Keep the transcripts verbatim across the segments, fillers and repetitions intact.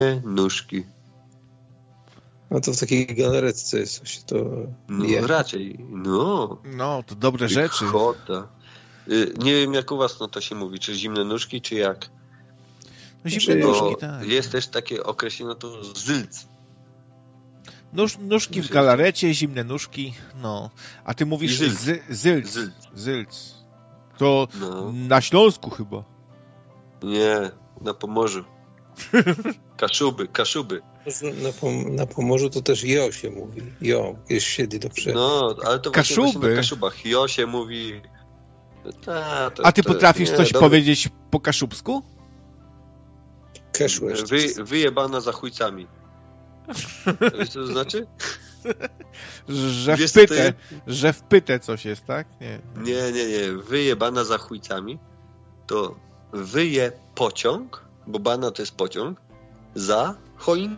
nóżki. No to w takiej galaretce jest coś, to No je. raczej, no. No, to dobre rzeczy. Chota. Y, nie wiem jak u was no to się mówi, czy zimne nóżki, czy jak? No, zimne Bo nóżki, tak. Jest też takie określenie, to zylc. Nóż, nóżki w galarecie, zimne nóżki, no. A ty mówisz Zylc. zy, zylc. Zylc. Zylc. To No. na Śląsku chyba. Nie, na Pomorzu. Kaszuby, Kaszuby. Na, pom- na Pomorzu to też jo się mówi. Jo, jest siedzi do przodu. No, ale to właśnie, Kaszuby. właśnie na Kaszubach. Jo się mówi... Ta, to, A ty to, potrafisz nie, coś dobra. powiedzieć po kaszubsku? Keszłeś. Wy, wyjebana za chujcami. Wiesz co to znaczy? Że Wiesz, w co to pytę, że w pytę coś jest, tak? Nie. Nie, nie, nie. Wyjebana za chujcami to wyje pociąg, bo bana to jest pociąg, za choin.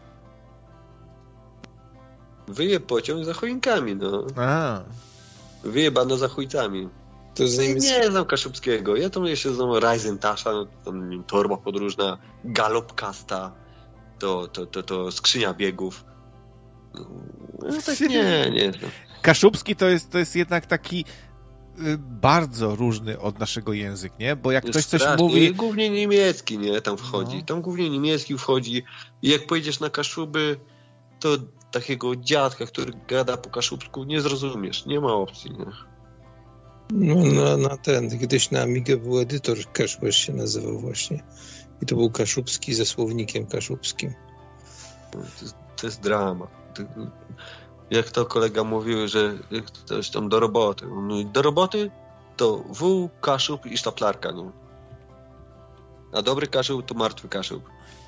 Wyje pociąg za choinkami, no. A, Wyjebano za chujcami. To z nimi Nie znam kaszubskiego. Ja tam jeszcze znam Reisentasza, no, tam, nie wiem, torba podróżna, galopkasta, to, to, to, to skrzynia biegów. No tak nie, nie znam. kaszubski to jest, to jest jednak taki y, bardzo różny od naszego języka, nie? Bo jak ktoś coś Strasznie. mówi... Głównie niemiecki, nie? Tam wchodzi. No. Tam głównie niemiecki wchodzi. I jak pojedziesz na Kaszuby, to takiego dziadka, który gada po kaszubsku, nie zrozumiesz. Nie ma opcji, nie? No, na, na ten, kiedyś na Amigę był edytor, Keszłeś się nazywał właśnie. I to był kaszubski ze słownikiem kaszubskim. To jest, to jest drama. To, jak to kolega mówił, że ktoś tam do roboty. On mówi, do roboty to wół, kaszub i sztaplarka, nie? A dobry kaszub to martwy kaszub.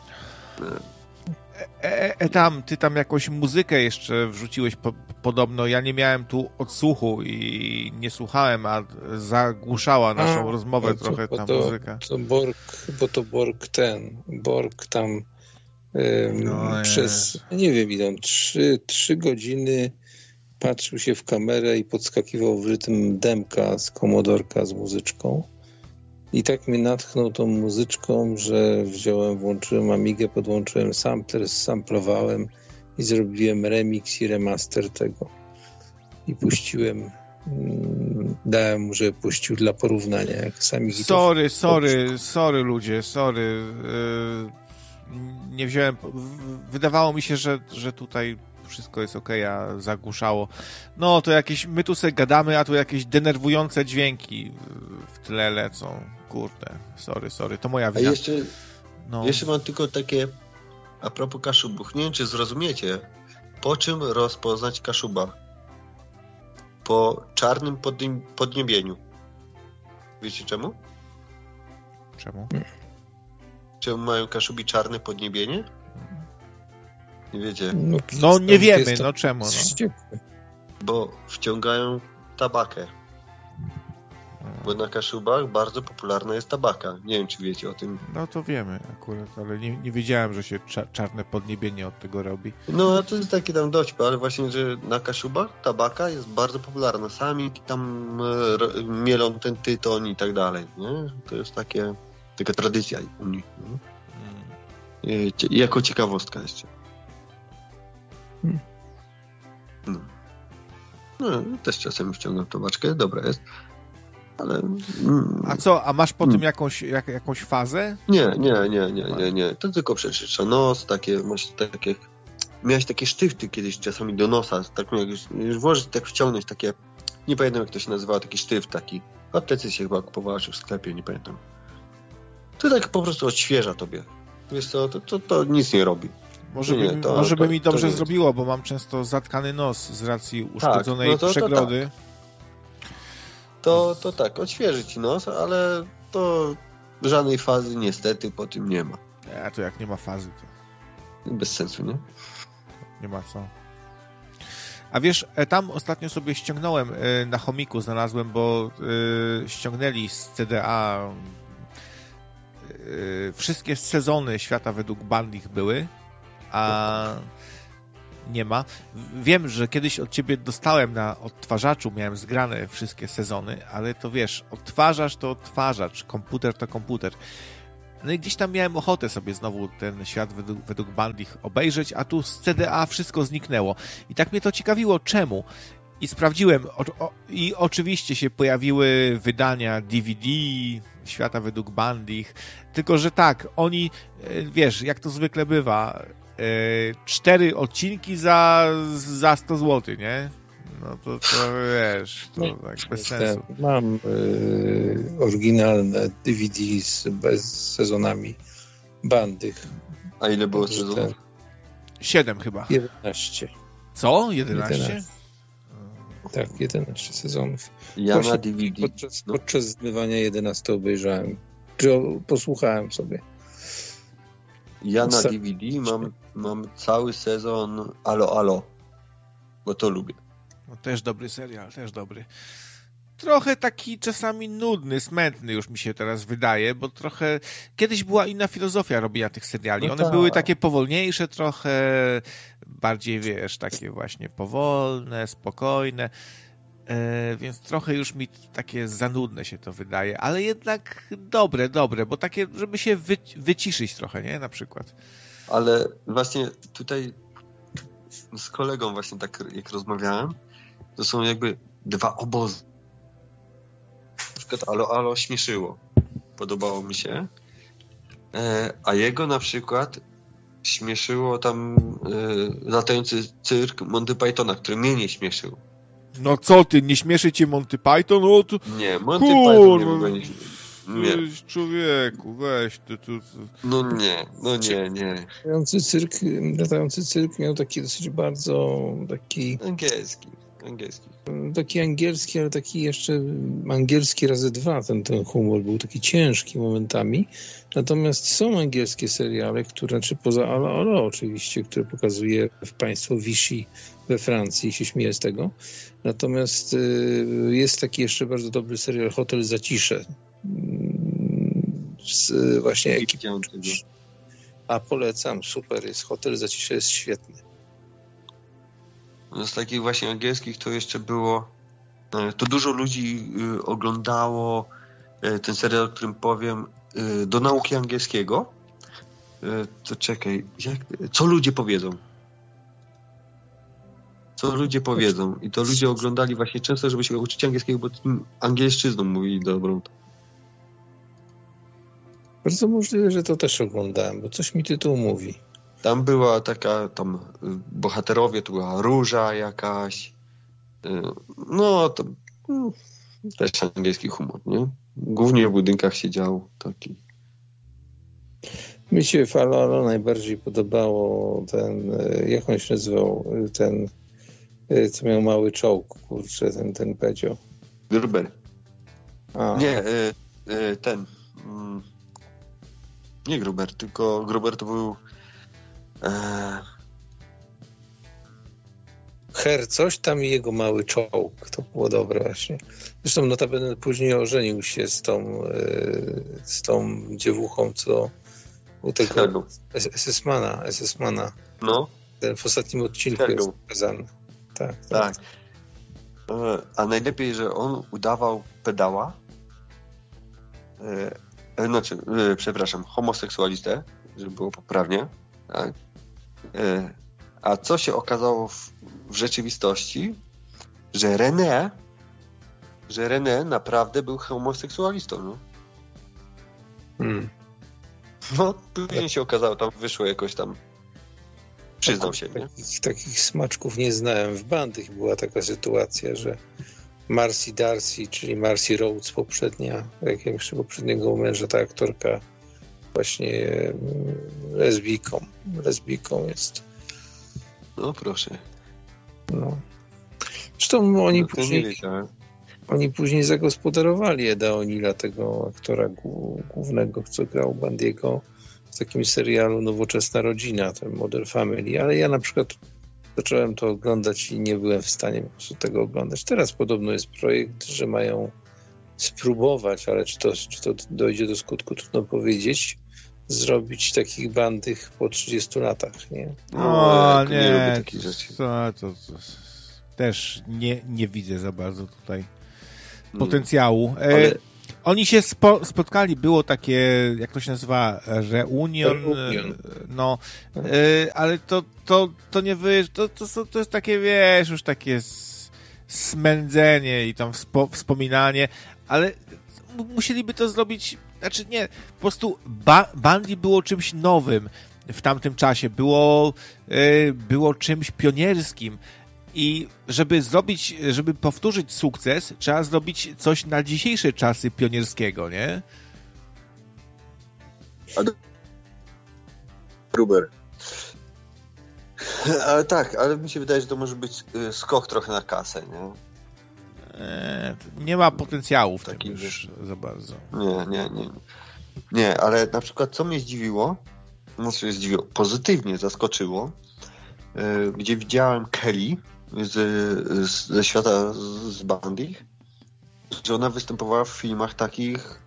E, e, tam, ty tam jakąś muzykę jeszcze wrzuciłeś po, podobno. Ja nie miałem tu odsłuchu i nie słuchałem, a zagłuszała naszą A, rozmowę to, trochę bo ta to, muzyka. To Borg, bo to Borg ten, Borg tam ym, No przez, nie wiem ile, trzy, trzy godziny patrzył się w kamerę i podskakiwał w rytm demka z komodorka z muzyczką. I tak mnie natchnął tą muzyczką, że wziąłem, włączyłem Amigę, podłączyłem sampler, samplowałem i zrobiłem remix i remaster tego. I puściłem, mm, dałem mu, że puścił dla porównania. Jak sami Sorry, sorry, sorry ludzie, sorry. Yy, nie wziąłem... Wydawało mi się, że, że tutaj wszystko jest okej, a zagłuszało. No, to jakieś... My tu sobie gadamy, a tu jakieś denerwujące dźwięki w tle lecą. Kurde, sorry, sorry, to moja A wina. jeszcze, No. jeszcze mam tylko takie a propos kaszubów. Nie wiem, czy zrozumiecie, po czym rozpoznać kaszuba? Po czarnym podnie- podniebieniu. Wiecie czemu? Czemu? Czemu mają kaszubi czarne podniebienie? Nie wiecie. No, No nie wiemy, jest to no czemu, no. wściekły. Bo wciągają tabakę. Bo na Kaszubach bardzo popularna jest tabaka. Nie wiem, czy wiecie o tym. No to wiemy akurat, ale nie, nie wiedziałem, że się cza- czarne podniebienie od tego robi. No, a to jest taki tam doćpa, ale właśnie, że na Kaszubach tabaka jest bardzo popularna. Sami tam e, ro- mielą ten tytoń i tak dalej, nie? To jest takie, taka tradycja u nich. Nie? Mm. E, cie- jako ciekawostka jeszcze. Hmm. No. No, też czasem wciągam tabaczkę, dobra jest. Ale... Mm, A co, a masz po Hmm. tym jakąś, jak, jakąś fazę? Nie, nie, nie, nie, nie, nie. To tylko przeczyszcza nos, takie, masz takie... Miałeś takie sztywty kiedyś czasami do nosa, tak jak już, już włożyć, tak wciągnąć takie... Nie pamiętam, jak to się nazywało, taki sztyft taki. W aptece się chyba kupowała, czy w sklepie, nie pamiętam. To tak po prostu odświeża tobie. Wiesz co, to, to, to nic nie robi. Może, Nie, by, to- może by to- mi to dobrze nie jest. zrobiło, bo mam często zatkany nos z racji uszkodzonej no to- to przegrody. To, to tak, odświeży ci nos, ale to żadnej fazy niestety po tym nie ma. A to jak nie ma fazy, to Bez sensu, nie? nie ma co. A wiesz, e, tam ostatnio sobie ściągnąłem e, na chomiku, znalazłem, bo e, ściągnęli z C D A e, wszystkie sezony Świata według Bandich były, a nie ma. Wiem, że kiedyś od ciebie dostałem na odtwarzaczu, miałem zgrane wszystkie sezony, ale to wiesz, odtwarzacz to odtwarzacz, komputer to komputer. No i gdzieś tam miałem ochotę sobie znowu ten świat według, według Bandich obejrzeć, a tu z C D A wszystko zniknęło. I tak mnie to ciekawiło, czemu. I sprawdziłem, o, o, i oczywiście się pojawiły wydania D V D Świata według Bandich, tylko że tak, oni, wiesz, jak to zwykle bywa, cztery odcinki za, za sto złotych, nie? No to, to wiesz, to no, tak bez sensu. Mam y, oryginalne D V D z, bez sezonami Bandych. A ile było sezonów? Siedem chyba. jedenaście. Co? jedenaście? jedenaście. Tak, jedenaście sezonów. Ja Właśnie na D V D. Podczas, no. podczas zmywania jedenaście obejrzałem. Czy posłuchałem sobie. Ja na D V D mam, mam cały sezon Alo Alo, bo to lubię. No, też dobry serial, też dobry. Trochę taki czasami nudny, smętny już mi się teraz wydaje, bo trochę... Kiedyś była inna filozofia robienia tych seriali. No One tak. były takie powolniejsze trochę, bardziej, wiesz, takie właśnie powolne, spokojne, e, więc trochę już mi takie zanudne się to wydaje, ale jednak dobre, dobre, bo takie, żeby się wy, wyciszyć trochę, nie? Na przykład. Ale właśnie tutaj z kolegą właśnie tak jak rozmawiałem, to są jakby dwa obozy. Na przykład Alo Alo śmieszyło. Podobało mi się. E, a jego na przykład śmieszyło tam e, latający cyrk Monty Pythona, który mnie nie śmieszył. No co ty, nie śmieszy cię Monty Python? No to... Nie, Monty Kur... Python nie w ogóle nie śmieszy. Nie. Człowieku, weź ty tu... No nie, no nie, nie. Latający cyrk, latający cyrk miał taki dosyć bardzo taki... Angielski, angielski. Taki angielski, ale taki jeszcze angielski razy dwa. Ten, ten humor był taki ciężki momentami. Natomiast są angielskie seriale, które, czy poza Alo Alo oczywiście, które pokazuje w państwo Vichy we Francji, się śmieję z tego. Natomiast y, jest taki jeszcze bardzo dobry serial Hotel Zacisze. Z właśnie ekipą. A polecam, super jest. Hotel Zacisze jest świetny. Z takich właśnie angielskich to jeszcze było, to dużo ludzi oglądało ten serial, o którym powiem, do nauki angielskiego. To czekaj, jak, co ludzie powiedzą? Co ludzie powiedzą? I to ludzie oglądali właśnie często, żeby się uczyć angielskiego, bo tym angielszczyzną mówili dobrą. Bardzo możliwe, że to też oglądałem, bo coś mi tytuł mówi. Tam była taka, tam bohaterowie, tu była róża jakaś. No, to no, też angielski humor, nie? Głównie w budynkach się działo taki. Mi się w Alo Alo najbardziej podobało ten, jak on się nazywał, ten, co miał mały czołg, kurczę, ten, ten Pedzio. Gruber. A. Nie, y, y, ten. Mm, nie Gruber, tylko Gruber to był e... Her coś tam i jego mały czołg. To było dobre właśnie. Zresztą notabene później ożenił się z tą z tą dziewuchą, co u tego es es mana, es es mana. No. Ten w ostatnim odcinku Helgo. jest pokazany. Tak, tak. tak. A najlepiej, że on udawał pedała. E, znaczy, e, przepraszam, homoseksualistę, żeby było poprawnie. Tak. E, a co się okazało w, w rzeczywistości? Że René że René naprawdę był homoseksualistą. No, hmm. no później się okazało, tam wyszło jakoś tam przyznał się, nie? Takich, takich smaczków nie znałem. W Bandych była taka sytuacja, że Marcy Darcy, czyli Marcy Rhodes poprzednia, jak jeszcze poprzedniego męża, ta aktorka właśnie lesbijką. Lesbijką jest. No proszę. No. Zresztą oni no, później oni później zagospodarowali Eda O'Neilla, tego aktora głównego, co grał Bandiego w takim serialu Nowoczesna Rodzina, ten Modern Family, ale ja na przykład zacząłem to oglądać i nie byłem w stanie po prostu tego oglądać. Teraz podobno jest projekt, że mają spróbować, ale czy to, czy to dojdzie do skutku, trudno powiedzieć, zrobić takich Bandych po trzydziestu latach, nie? No, nie, nie lubię takich rzeczy. To, to, to, też nie, nie widzę za bardzo tutaj potencjału. Ale, Oni się spo, spotkali, było takie, jak to się nazywa, reunion, Reunion. no, y, ale to, to, to nie wy, to, to, to jest takie, wiesz, już takie smędzenie i tam wspo, wspominanie, ale musieliby to zrobić, znaczy nie, po prostu ba, Bandy było czymś nowym w tamtym czasie, było, y, było czymś pionierskim. I żeby zrobić, żeby powtórzyć sukces, trzeba zrobić coś na dzisiejsze czasy pionierskiego, nie? Gruber. Ale tak, ale mi się wydaje, że to może być skok trochę na kasę, nie? Eee, nie ma potencjału w tym Taki już za bardzo. Nie, nie, nie. Nie, ale na przykład co mnie zdziwiło, znaczy zdziwiło, pozytywnie zaskoczyło, yy, gdzie widziałem Kelly z, z, ze świata z, z Bandy, że ona występowała w filmach takich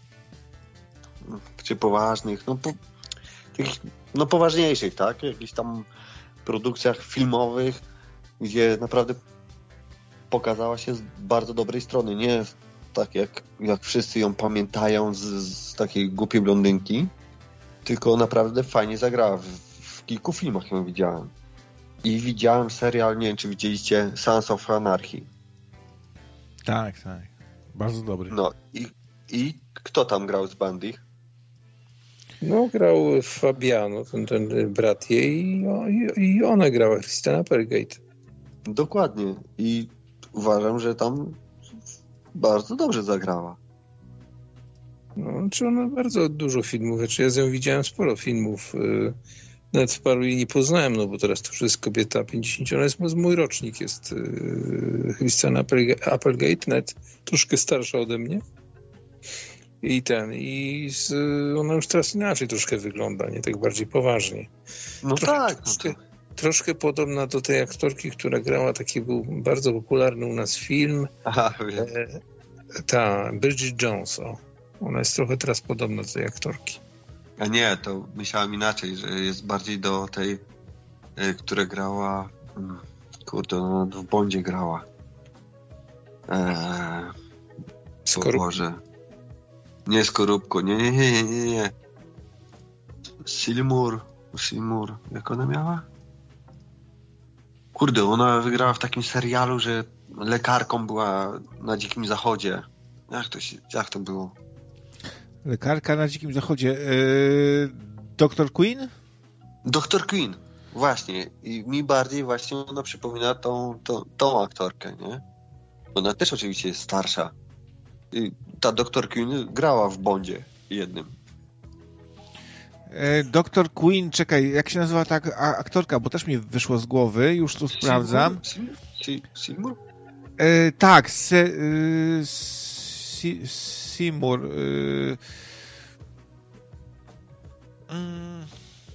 czy poważnych, no, po, takich, no poważniejszych, tak? Jakichś tam produkcjach filmowych, gdzie naprawdę pokazała się z bardzo dobrej strony. Nie tak jak, jak wszyscy ją pamiętają z, z takiej głupiej blondynki, tylko naprawdę fajnie zagrała. W, w kilku filmach ją widziałem. I widziałem serial, nie wiem czy widzieliście, Sons of Anarchy. Tak, tak. Bardzo dobry. No i, i kto tam grał z Bandy? No, grał Fabiano, ten, ten brat jej i, i ona grała, Christina Applegate. Dokładnie. I uważam, że tam bardzo dobrze zagrała. No, czy ona bardzo dużo filmów, znaczy ja z nią widziałem sporo filmów, yy, nawet paru jej nie poznałem, no bo teraz to już jest kobieta pięćdziesięcio, ona jest mój rocznik, jest yy, Christina Applegate, nawet troszkę starsza ode mnie. I ten, i z, ona już teraz inaczej troszkę wygląda, nie tak bardziej poważnie. No troszkę, tak. Troszkę, No to... troszkę podobna do tej aktorki, która grała, taki był bardzo popularny u nas film. Aha, wiem. E, ta, Bridget Jones, o. Ona jest trochę teraz podobna do tej aktorki. A nie, to myślałem inaczej, że jest bardziej do tej, y, która grała, hmm, kurde, no, w Bondzie grała. Eee, Skorup... Boże. Nie Skorupko, nie, nie, nie, nie, nie. Seymour, Seymour, jak ona miała? Kurde, ona wygrała w takim serialu, że lekarką była na Dzikim Zachodzie. Jak to się, jak to było? Lekarka na Dzikim Zachodzie. Yy, doktor Queen? doktor Queen, właśnie. I mi bardziej właśnie ona przypomina tą, tą, tą aktorkę, nie? Ona też oczywiście jest starsza. I ta doktor Queen grała w Bondzie jednym. Yy, doktor Queen, czekaj, jak się nazywa ta aktorka? Bo też mi wyszło z głowy, już tu sprawdzam. Seymour? Yy, tak, se, yy, si, Seymour. Yy, mm,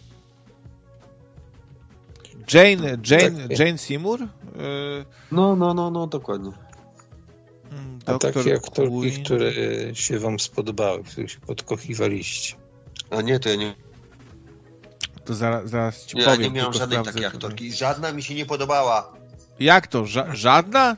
Jane, Jane, Jane Seymour? Yy, no, no, no, no, dokładnie. A takie aktorki, które się wam spodobały, których się podkochiwaliście. A nie, to ja nie... To zaraz, zaraz ci ja powiem. Ja nie miałem żadnej takiej aktorki. I żadna mi się nie podobała. Jak to? Ża- żadna?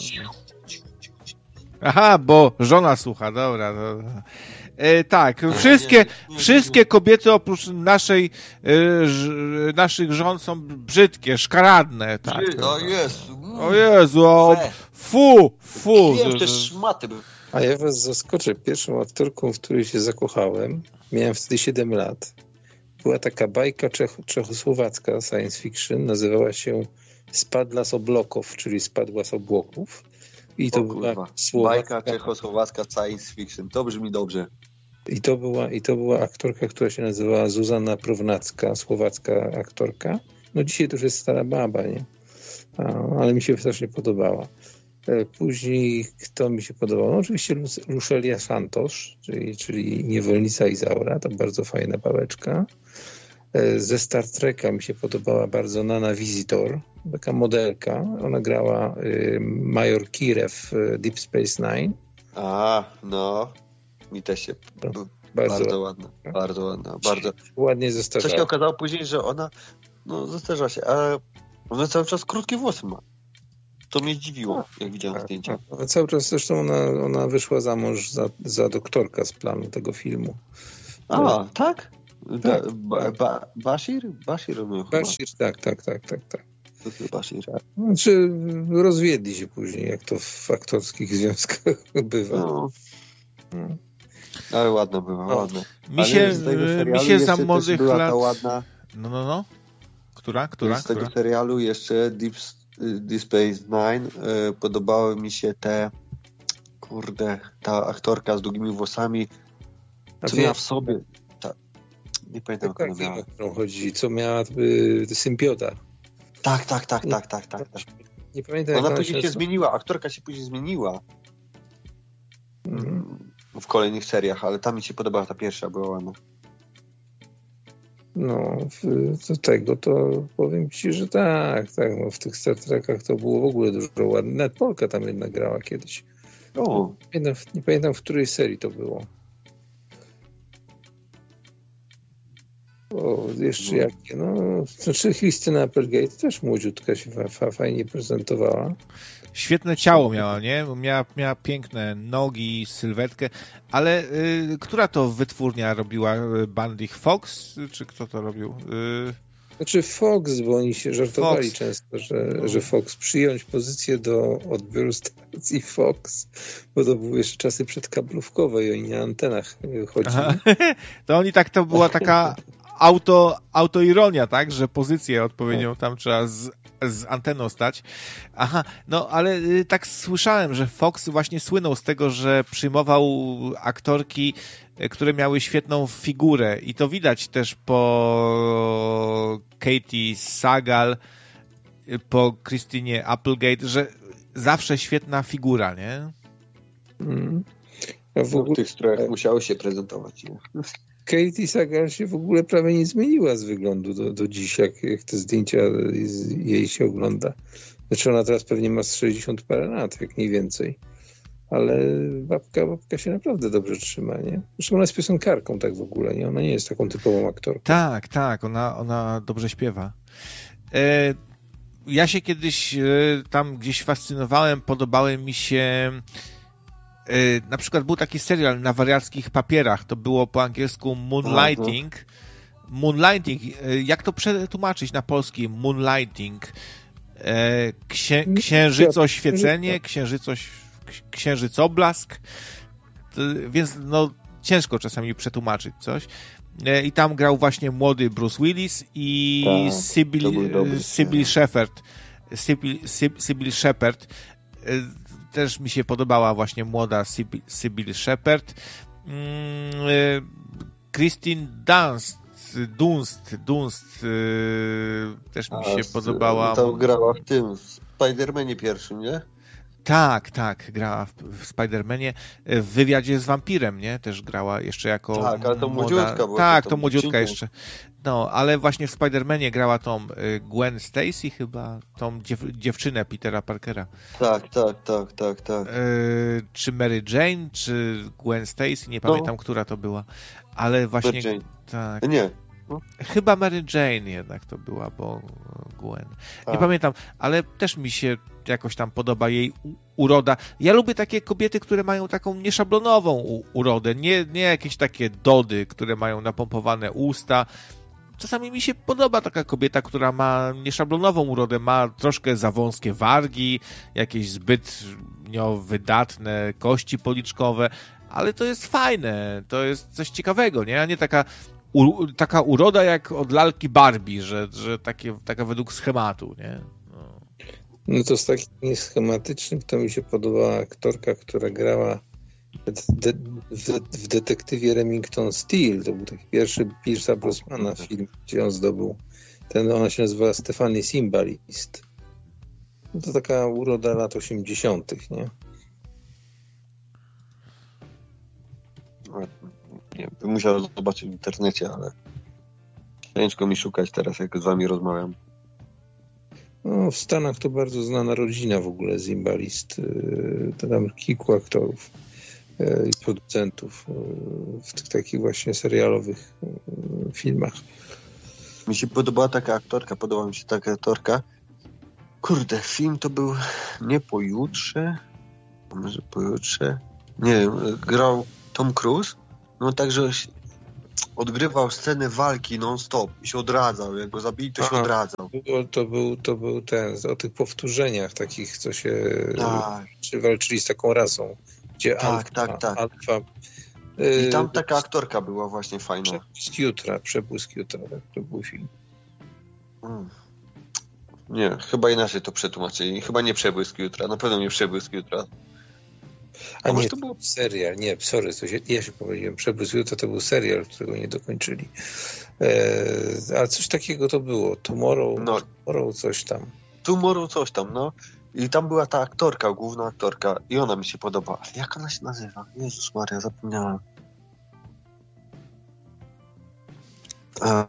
Aha, bo żona słucha, dobra. dobra. E, tak, wszystkie, nie, nie, nie, wszystkie kobiety oprócz naszej, e, ż, naszych żon są brzydkie, szkaradne. Tak, o Jezu. O Jezu, o, fu, fu. Wiem, te szmaty. A ja was zaskoczę. Pierwszą aktorką, w której się zakochałem, miałem wtedy siedem lat. Była taka bajka czech- czechosłowacka, science fiction, nazywała się Spadła z obloków, czyli Spadła z obłoków. I to o, była słowacka... bajka czechosłowacka science fiction. To brzmi dobrze. I to była, i to była aktorka, która się nazywała Zuzanna Prownacka, słowacka aktorka. No dzisiaj to już jest stara baba, nie? A, ale mi się strasznie podobała. Później kto mi się podobał? No oczywiście Lucelia Santos, czyli, czyli niewolnica Izaura, to bardzo fajna babeczka. Ze Star Treka mi się podobała bardzo Nana Visitor, taka modelka. Ona grała y, Major Kire w Deep Space Nine. A, no. Mi też się... No, bardzo, bardzo ładna. Bardzo ładna. Bardzo... Ładnie zestarzała. Co się okazało później, że ona no zestarzała się, ale ona cały czas krótkie włosy ma. to mnie zdziwiło, jak widziałem tak, zdjęcia. A cały czas zresztą ona, ona wyszła za mąż za, za doktorka z planu tego filmu. A, no. tak? tak. Ba, ba, Bashir? Bashir robił Bashir, tak, tak, tak, tak, tak. To jest Bashir. Znaczy, rozwiedli się później, jak to w aktorskich związkach bywa. No. No. Ale ładna była, no. ładna. Mi się, mi się za młodych była lat... ta ładna... No, no, no. Która? Która? Z tego Która? serialu jeszcze Deep, Deep Space Nine y, podobały mi się te kurde, ta aktorka z długimi włosami, co miała w sobie ta, nie pamiętam jak ona miała. O którą chodzi, co miała y, symbiota. Tak, tak, tak, tak, tak, tak. tak. Nie pamiętam. Ona jak później się się zmieniła, aktorka się później zmieniła mm. w kolejnych seriach, ale ta mi się podobała, ta pierwsza była ładna. No, do tego to powiem ci, że tak, tak, no w tych Star Trekach to było w ogóle dużo ładne. Nawet Polka tam jednak grała kiedyś. O. Nie pamiętam, nie pamiętam, w której serii to było. O, jeszcze no. jakie, no, znaczy Christina Applegate też młodziutka się fa- fajnie prezentowała. Świetne ciało miała, nie? Miała, miała piękne nogi, sylwetkę, ale y, która to wytwórnia robiła? Bandich Fox? Czy kto to robił? Y... Znaczy Fox, bo oni się żartowali Fox. często, że, że Fox przyjąć pozycję do odbioru stacji Fox, bo to były jeszcze czasy przedkablówkowe i oni na antenach chodzili. To oni tak, to była taka auto, autoironia, tak? Że pozycję odpowiednią tam trzeba z, z anteną stać. Aha, no ale y, tak słyszałem, że Fox właśnie słynął z tego, że przyjmował aktorki, y, które miały świetną figurę i to widać też po Katie Sagal, y, po Christinie Applegate, że zawsze świetna figura, nie? Mm. A w No, ogóle w tych strojach musiały się prezentować. Nie? Katie Sagal się w ogóle prawie nie zmieniła z wyglądu do, do dziś, jak, jak te zdjęcia jej się ogląda. Znaczy ona teraz pewnie ma z sześćdziesiąt parę lat, jak nie więcej. Ale babka, babka się naprawdę dobrze trzyma, nie? Zresztą ona jest piosenkarką tak w ogóle, nie? Ona nie jest taką typową aktorką. Tak, tak, ona, ona dobrze śpiewa. E, ja się kiedyś e, tam gdzieś fascynowałem, podobały mi się na przykład był taki serial Na wariackich papierach, to było po angielsku Moonlighting. Moonlighting, jak to przetłumaczyć na polski? Moonlighting. Księ, księżycoświecenie, księżycoś, księżycoblask. Więc no ciężko czasami przetłumaczyć coś. I tam grał właśnie młody Bruce Willis i tak, Sybil, Sybil Shepherd. Sybil, Sybil Shepherd. Też mi się podobała właśnie młoda Sybil, Sybil Shepherd. Mm, Christine Dunst, Dunst, Dunst yy, też mi się A, podobała. Tam grała w tym, w Spider-Manie pierwszym, nie? Tak, tak, grała w, w Spider-Manie. W wywiadzie z wampirem, nie? Też grała jeszcze jako Tak, ale to młoda... młodziutka była. Tak, to młodziutka jeszcze. No, ale właśnie w Spider-Manie grała tą Gwen Stacy chyba, tą dziew dziewczynę Petera Parkera. Tak, tak, tak, tak, tak. Yy, czy Mary Jane, czy Gwen Stacy, nie pamiętam, no. która to była, ale właśnie... Mary Jane. Tak. Nie. No. Chyba Mary Jane jednak to była, bo Gwen. Nie A. pamiętam, ale też mi się jakoś tam podoba jej uroda. Ja lubię takie kobiety, które mają taką nieszablonową urodę, nie, nie jakieś takie dody, które mają napompowane usta. Czasami mi się podoba taka kobieta, która ma nieszablonową urodę, ma troszkę za wąskie wargi, jakieś zbytnio wydatne kości policzkowe, ale to jest fajne, to jest coś ciekawego, nie? A nie taka, u, taka uroda jak od lalki Barbie, że, że takie, taka według schematu, nie? No. no to z takich nieschematycznych to mi się podobała aktorka, która grała De, w, w detektywie Remington Steele. To był taki pierwszy Pierce'a Brosnana film, gdzie on zdobył. Ten, ona się nazywa Stephanie Cymbalist. No to taka uroda lat osiemdziesiątych, nie? Nie, bym musiał zobaczyć w internecie, ale ciężko mi szukać teraz, jak z wami rozmawiam. No, w Stanach to bardzo znana rodzina w ogóle Cymbalist. To tam kilku aktorów i producentów w tych takich właśnie serialowych filmach. Mi się podobała taka aktorka, podoba mi się taka aktorka, Kurde, film to był nie pojutrze, może pojutrze, nie wiem, grał Tom Cruise, no także odgrywał scenę walki non-stop i się odradzał, jak go zabili, to Aha. się odradzał. To, to, był, to był ten, o tych powtórzeniach takich, co się tak. czy walczyli z taką rasą, gdzie tak, alfa, tak, tak. alfa i tam taka aktorka była właśnie fajna. Przebłysk jutra, Przebłysk jutra, tak, to był film. Hmm. Nie, chyba inaczej to przetłumaczyli. Chyba nie Przebłysk jutra, na pewno nie Przebłysk jutra. A, A nie, to był serial, nie, sorry, to się, ja się pomyliłem. Przebłysk jutra to był serial, którego nie dokończyli. Eee, a coś takiego to było. Tomorrow, no, tomorrow coś tam. Tomorrow coś tam, no. I tam była ta aktorka, główna aktorka i ona mi się podoba. Ale jak ona się nazywa? Jezus Maria, zapomniałem. A...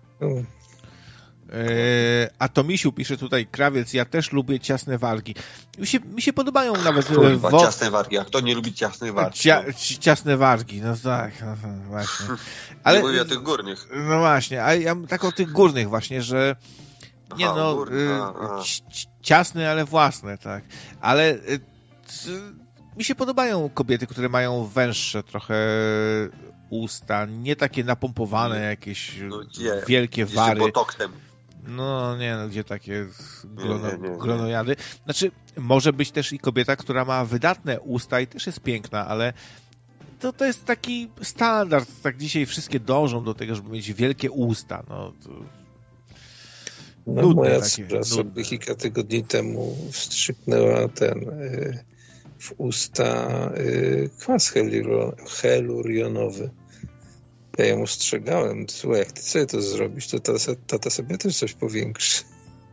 A Tomisiu pisze tutaj, Krawiec, ja też lubię ciasne wargi. Mi się, mi się podobają nawet... Kurwa, wo... ciasne wargi, a kto nie lubi ciasnych wargi? Cia, ciasne wargi, no tak, no, właśnie. Ale, nie mówię o tych górnych. No właśnie, a ja tak o tych górnych właśnie, że nie Aha, no, górna, ciasne, ale własne, tak. Ale y, mi się podobają kobiety, które mają węższe trochę usta, nie takie napompowane, jakieś no, wielkie gdzie wary. Botoksem. No nie, no gdzie takie glono, nie, nie, nie. glonojady. Znaczy, może być też i kobieta, która ma wydatne usta i też jest piękna, ale to, to jest taki standard. Tak dzisiaj wszystkie dążą do tego, żeby mieć wielkie usta. No, to... no nudne moja córa sobie kilka tygodni temu wstrzyknęła ten y, w usta y, kwas helurionowy. Ja ją ostrzegałem. Słuchaj, jak ty sobie to zrobisz, to tata, tata sobie też coś powiększy.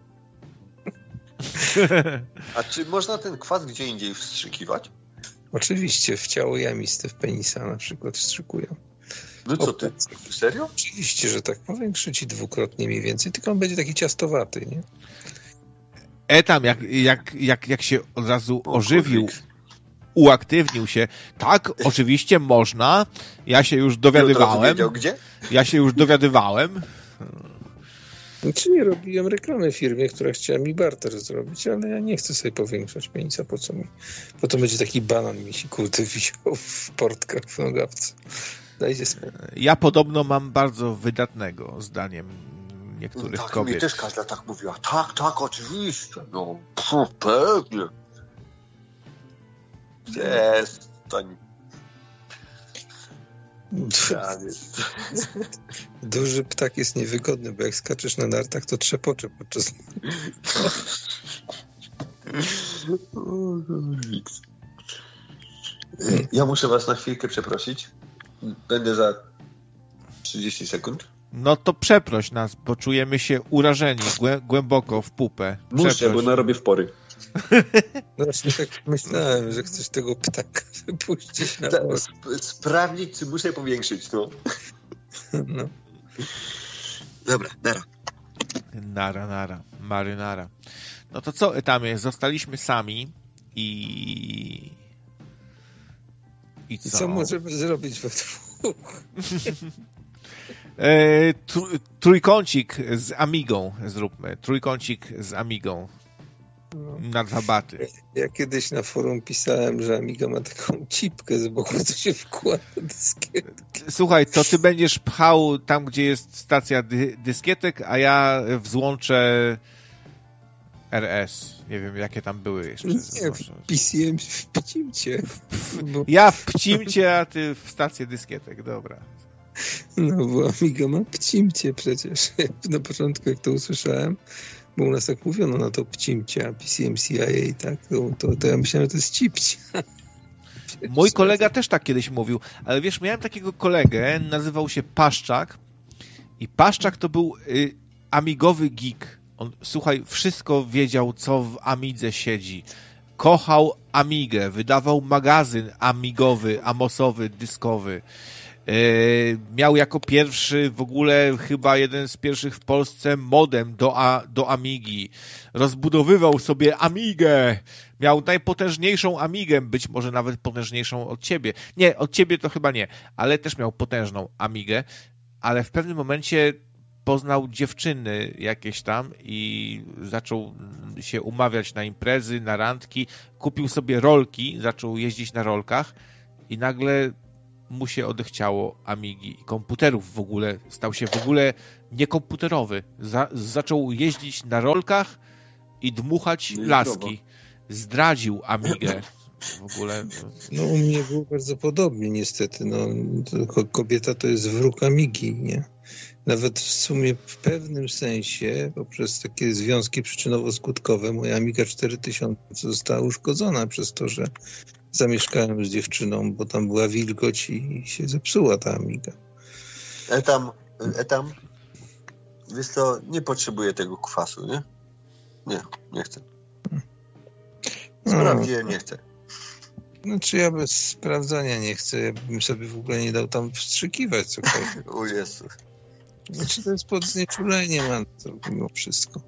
A czy można ten kwas gdzie indziej wstrzykiwać? Oczywiście, w ciało jamiste, w penisa na przykład wstrzykują. No co ty? Serio? Oczywiście, że tak. Powiększy ci dwukrotnie mniej więcej, tylko on będzie taki ciastowaty, nie? E tam, jak, jak, jak, jak się od razu ożywił, uaktywnił się. Tak, oczywiście można. Ja się już dowiadywałem. Wiedział, gdzie? Ja się już dowiadywałem. Znaczy nie robiłem reklamy firmie, która chciała mi barter zrobić, ale ja nie chcę sobie powiększać penisa, po co mi? Potem będzie taki banan mi się kurde wisiał w portkach w nogawce. Dajcie spokój. Ja podobno mam bardzo wydatnego, zdaniem niektórych tak, kobiet. Mi też każda tak mówiła. Tak, tak, oczywiście. No, pff, pewnie. Przestań. Duży ptak jest niewygodny, bo jak skaczesz na nartach, to trzepocze podczas... Ja muszę was na chwilkę przeprosić. Będę za trzydzieści sekund. No to przeproś nas, bo czujemy się urażeni głę- głęboko w pupę. Przeproś. Muszę, bo narobię w pory. No właśnie tak myślałem, że chcesz tego ptaka wypuścić na Ta, sp- sprawdzić, czy muszę powiększyć, no. no. Dobra, nara. Nara, nara, marynara. No to co, Etamie, zostaliśmy sami i... I co? I co możemy zrobić we dwóch? e, tr- trójkącik z Amigą zróbmy. Trójkącik z Amigą. No. Na dwa baty. Ja kiedyś na forum pisałem, że Amiga ma taką cipkę z boku, co się wkłada dyskietki. Słuchaj, to ty będziesz pchał tam, gdzie jest stacja dy- dyskietek, a ja wzłączę R S. Nie wiem, jakie tam były jeszcze. Nie, w P C M w Pcimcie. Bo... Ja w Pcimcie, a ty w stację dyskietek, dobra. No, bo Amiga ma Pcimcie przecież. Na początku, jak to usłyszałem, bo u nas tak mówiono na to Pcimcie, a P C M C I A, tak, to, to, to ja myślałem, że to jest Cipcie. Mój kolega też tak kiedyś mówił, ale wiesz, miałem takiego kolegę, nazywał się Paszczak i Paszczak to był y, amigowy geek. On, słuchaj, wszystko wiedział, co w Amidze siedzi. Kochał Amigę, wydawał magazyn amigowy, amosowy, dyskowy. Yy, miał jako pierwszy w ogóle chyba jeden z pierwszych w Polsce modem do, a, do Amigi. Rozbudowywał sobie Amigę. Miał najpotężniejszą Amigę, być może nawet potężniejszą od ciebie. Nie, od ciebie to chyba nie, ale też miał potężną Amigę, ale w pewnym momencie poznał dziewczyny jakieś tam i zaczął się umawiać na imprezy, na randki, kupił sobie rolki, zaczął jeździć na rolkach i nagle mu się odechciało Amigi i komputerów w ogóle, stał się w ogóle niekomputerowy. Za, zaczął jeździć na rolkach i dmuchać No i laski. Zdradził Amigę w ogóle. No u mnie było bardzo podobnie niestety. No, to kobieta to jest wróg Amigi, nie? Nawet w sumie w pewnym sensie poprzez takie związki przyczynowo-skutkowe moja Amiga cztery tysiące została uszkodzona przez to, że zamieszkałem z dziewczyną, bo tam była wilgoć i się zepsuła ta Amiga. Etam, etam, wiesz co, nie potrzebuję tego kwasu, nie? Nie, nie chcę. Sprawdziłem, nie chcę. Znaczy ja bez sprawdzania nie chcę, ja bym sobie w ogóle nie dał tam wstrzykiwać cokolwiek. O Jezu. Znaczy to jest pod znieczuleniem, a to mimo wszystko.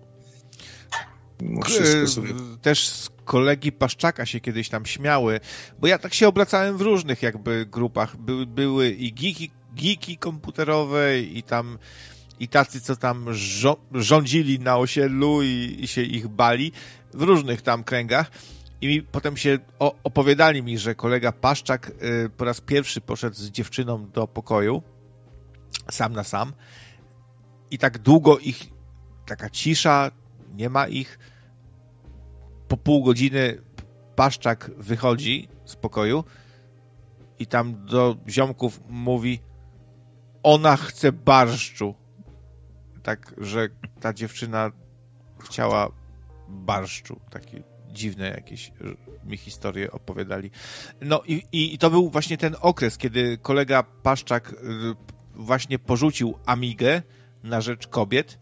Mimo wszystko sobie... Też z kolegi Paszczaka się kiedyś tam śmiały, bo ja tak się obracałem w różnych jakby grupach. By, były i geeki, geeki komputerowe i tam i tacy, co tam żo- rządzili na osiedlu i, i się ich bali w różnych tam kręgach. I mi, potem się o, opowiadali mi, że kolega Paszczak y, po raz pierwszy poszedł z dziewczyną do pokoju, sam na sam, i tak długo ich, taka cisza, nie ma ich. Po pół godziny Paszczak wychodzi z pokoju i tam do ziomków mówi: ona chce barszczu. Tak, że ta dziewczyna chciała barszczu. Takie dziwne jakieś mi historie opowiadali. No i, i, i to był właśnie ten okres, kiedy kolega Paszczak właśnie porzucił Amigę na rzecz kobiet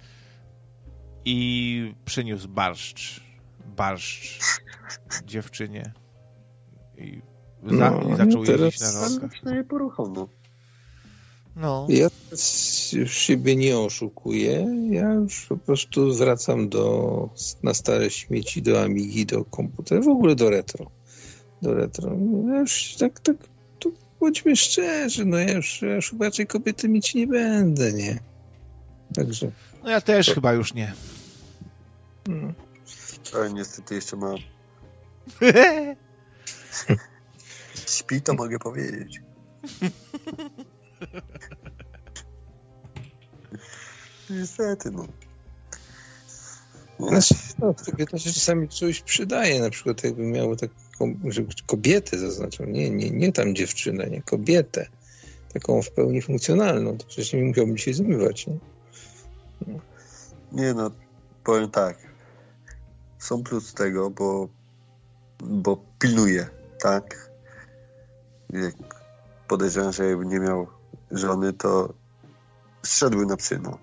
i przyniósł barszcz. Barszcz dziewczynie. I, za, no, i zaczął teraz... jeździć na rolkach. Przynajmniej poruchowo. No. Ja już siebie nie oszukuję. Ja już po prostu wracam do, na stare śmieci, do Amigi, do komputera, w ogóle do retro. Do retro. Ja już tak, tak, to bądźmy szczerzy, no ja już, ja już raczej kobiety mieć nie będę, nie? Także. No ja też to... chyba już nie. No. Ale niestety jeszcze mam. Śpi, to mogę powiedzieć. Niestety, no. Znaczy, no, kobieta się czasami coś przydaje, na przykład jakby miało taką, że kobietę zaznaczam, nie, nie, nie tam dziewczynę, nie, kobietę, taką w pełni funkcjonalną, to przecież nie musiałbym się zmywać, nie? No. Nie no, powiem tak, są plus tego, bo bo pilnuje, tak? Jak podejrzewam, że jakby nie miał żony, to zszedłby na psy, no.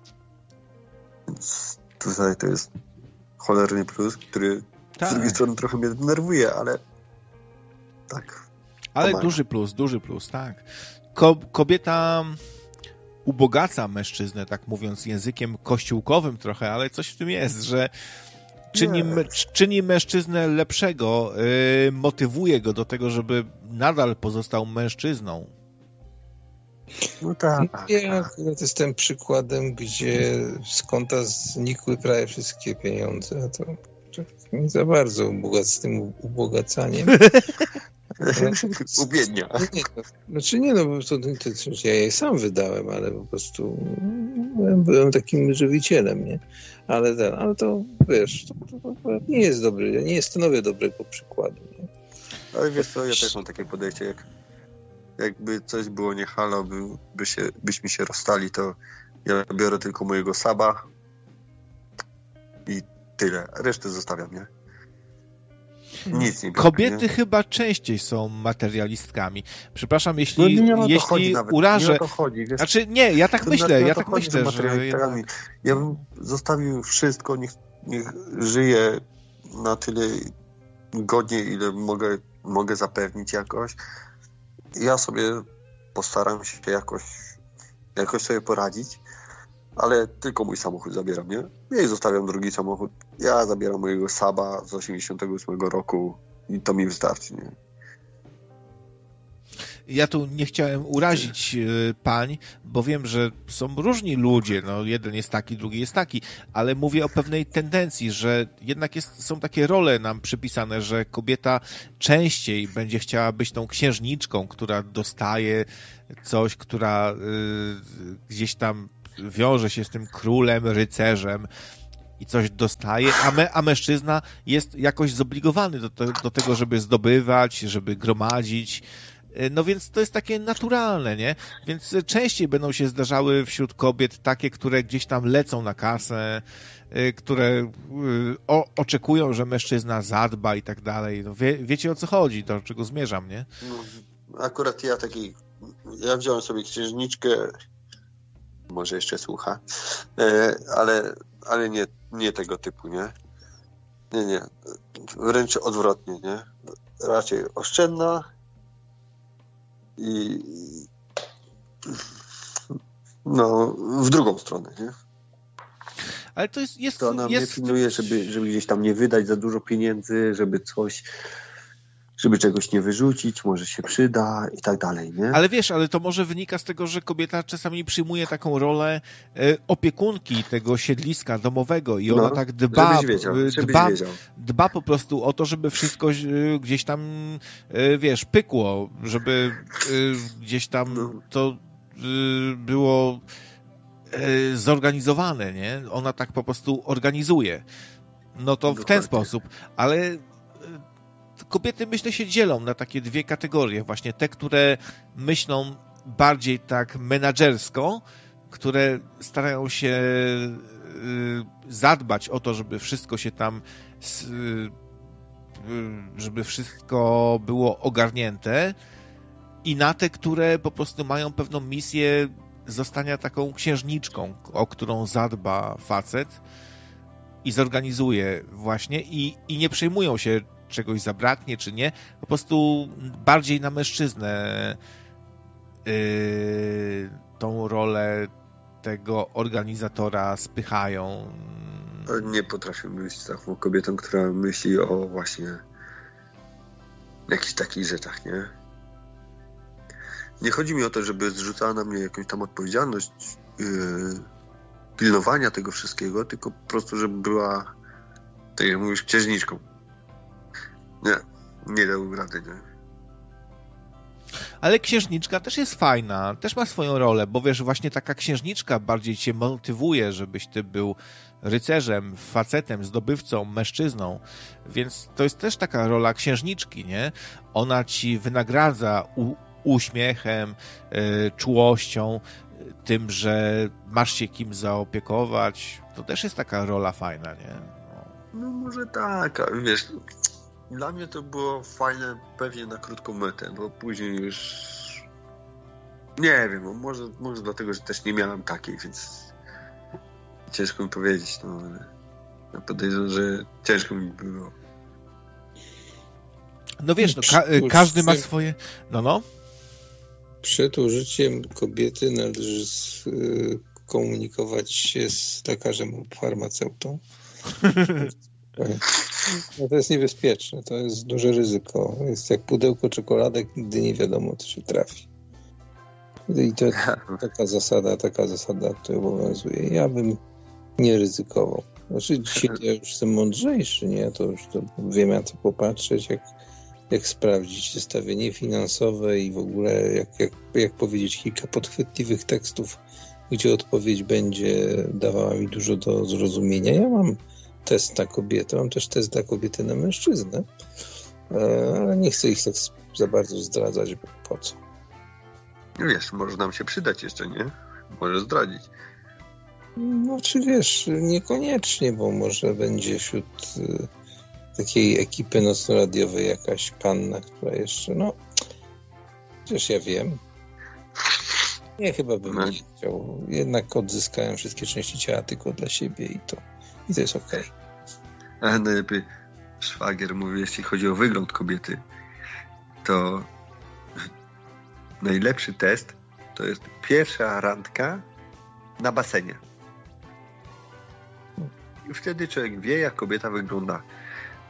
Więc tutaj to jest cholerny plus, który tak. Z drugiej strony trochę mnie denerwuje, ale tak. Ale pomaga. Duży plus, duży plus, tak. Ko- kobieta ubogaca mężczyznę, tak mówiąc językiem kościółkowym trochę, ale coś w tym jest, że czyni, czyni mężczyznę lepszego, yy, motywuje go do tego, żeby nadal pozostał mężczyzną. No tak. Ja akurat jestem przykładem, gdzie z konta znikły prawie wszystkie pieniądze. To, to nie za bardzo ubogacam z tym ubogacaniem. Ubiednia. Znaczy nie, no bo to, to, to, ja je sam wydałem, ale po prostu byłem, byłem takim żywicielem, nie? Ale, ten, ale to, wiesz, to, to, to nie jest dobry, nie stanowię dobrego przykładu, nie? Ale wiesz co, ja też mam takie podejście, jak jakby coś było nie halo, by, by się, byśmy się rozstali, to ja biorę tylko mojego saba i tyle. Resztę zostawiam, nie? Nic nie biorę, Kobiety nie? chyba częściej są materialistkami. Przepraszam, jeśli, no nie, nie jeśli urażę... Nie o to chodzi, wiesz? Znaczy, nie, ja tak to myślę, na, ja to tak chodzi, myślę, że... jednak... Ja bym zostawił wszystko, niech, niech żyje na tyle godnie, ile mogę, mogę zapewnić jakoś. Ja sobie postaram się jakoś, jakoś sobie poradzić, ale tylko mój samochód zabieram, nie? Ja i zostawiam drugi samochód. Ja zabieram mojego Saba z osiemdziesiątego ósmego roku i to mi wystarczy, nie? ja tu nie chciałem urazić y, pań, bo wiem, że są różni ludzie, no jeden jest taki, drugi jest taki, ale mówię o pewnej tendencji, że jednak jest, są takie role nam przypisane, że kobieta częściej będzie chciała być tą księżniczką, która dostaje coś, która y, gdzieś tam wiąże się z tym królem, rycerzem i coś dostaje, a, me, a mężczyzna jest jakoś zobligowany do, te, do tego, żeby zdobywać, żeby gromadzić. No więc to jest takie naturalne, nie? Więc częściej będą się zdarzały wśród kobiet takie, które gdzieś tam lecą na kasę, które o, oczekują, że mężczyzna zadba i tak dalej. No wie, wiecie, o co chodzi, do czego zmierzam, nie? Akurat ja taki, ja wziąłem sobie księżniczkę, może jeszcze słucha, ale, ale nie, nie tego typu, nie? Nie, nie. Wręcz odwrotnie, nie? Raczej oszczędna i no, w drugą stronę, nie? Ale to jest... jest to ona jest... mnie pilnuje, żeby, żeby gdzieś tam nie wydać za dużo pieniędzy, żeby coś... żeby czegoś nie wyrzucić, może się przyda i tak dalej, nie? Ale wiesz, ale to może wynika z tego, że kobieta czasami przyjmuje taką rolę e, opiekunki tego siedliska domowego i ona no, tak dba, żebyś wiedział, żebyś dba, wiedział. dba po prostu o to, żeby wszystko e, gdzieś tam, e, wiesz, pykło, żeby e, gdzieś tam no. to e, było e, zorganizowane, nie? Ona tak po prostu organizuje. No to Dokładnie. W ten sposób, ale kobiety, myślę, się dzielą na takie dwie kategorie. Właśnie te, które myślą bardziej tak menadżersko, które starają się zadbać o to, żeby wszystko się tam, żeby wszystko było ogarnięte, i na te, które po prostu mają pewną misję zostania taką księżniczką, o którą zadba facet i zorganizuje właśnie i, i nie przejmują się, czegoś zabraknie, czy nie, po prostu bardziej na mężczyznę yy, tą rolę tego organizatora spychają. Nie potrafię być taką kobietą, która myśli o właśnie jakichś takich rzeczach, nie? Nie chodzi mi o to, żeby zrzucała na mnie jakąś tam odpowiedzialność yy, pilnowania tego wszystkiego, tylko po prostu, żeby była, tak jak mówisz, księżniczką. Nie, nie dał rady, nie. Ale księżniczka też jest fajna, też ma swoją rolę, bo wiesz, właśnie taka księżniczka bardziej cię motywuje, żebyś ty był rycerzem, facetem, zdobywcą, mężczyzną, więc to jest też taka rola księżniczki, nie? Ona ci wynagradza u, uśmiechem, yy, czułością, tym, że masz się kim zaopiekować, to też jest taka rola fajna, nie? No, no może tak, ale wiesz... Dla mnie to było fajne pewnie na krótką metę, bo później już nie wiem, może, może dlatego, że też nie miałem takiej, więc ciężko mi powiedzieć, no ale ja podejrzewam, że ciężko mi było. No wiesz, no, ka- każdy ma swoje... No, no. Przed użyciem kobiety należy komunikować się z lekarzem lub farmaceutą. No to jest niebezpieczne, to jest duże ryzyko. Jest jak pudełko czekoladek, nigdy nie wiadomo, co się trafi. I to taka zasada, taka zasada, która obowiązuje. Ja bym nie ryzykował. Znaczy dzisiaj ja już jestem mądrzejszy, nie? To już to wiem, na co popatrzeć, jak, jak sprawdzić zestawienie finansowe i w ogóle jak, jak, jak powiedzieć kilka podchwytliwych tekstów, gdzie odpowiedź będzie dawała mi dużo do zrozumienia. Ja mam test na kobietę, mam też test dla kobiety na mężczyznę, ale nie chcę ich tak za bardzo zdradzać, bo po co? Wiesz, może nam się przydać jeszcze, nie? Może zdradzić. No czy wiesz, niekoniecznie, bo może będzie wśród y, takiej ekipy nocnoradiowej jakaś panna, która jeszcze, no przecież ja wiem. Nie, chyba bym no. nie chciał. Jednak odzyskałem wszystkie części ciała tylko dla siebie i to I to jest okej. Okay. A najlepiej szwagier mówi, jeśli chodzi o wygląd kobiety, to najlepszy test to jest pierwsza randka na basenie. I wtedy człowiek wie, jak kobieta wygląda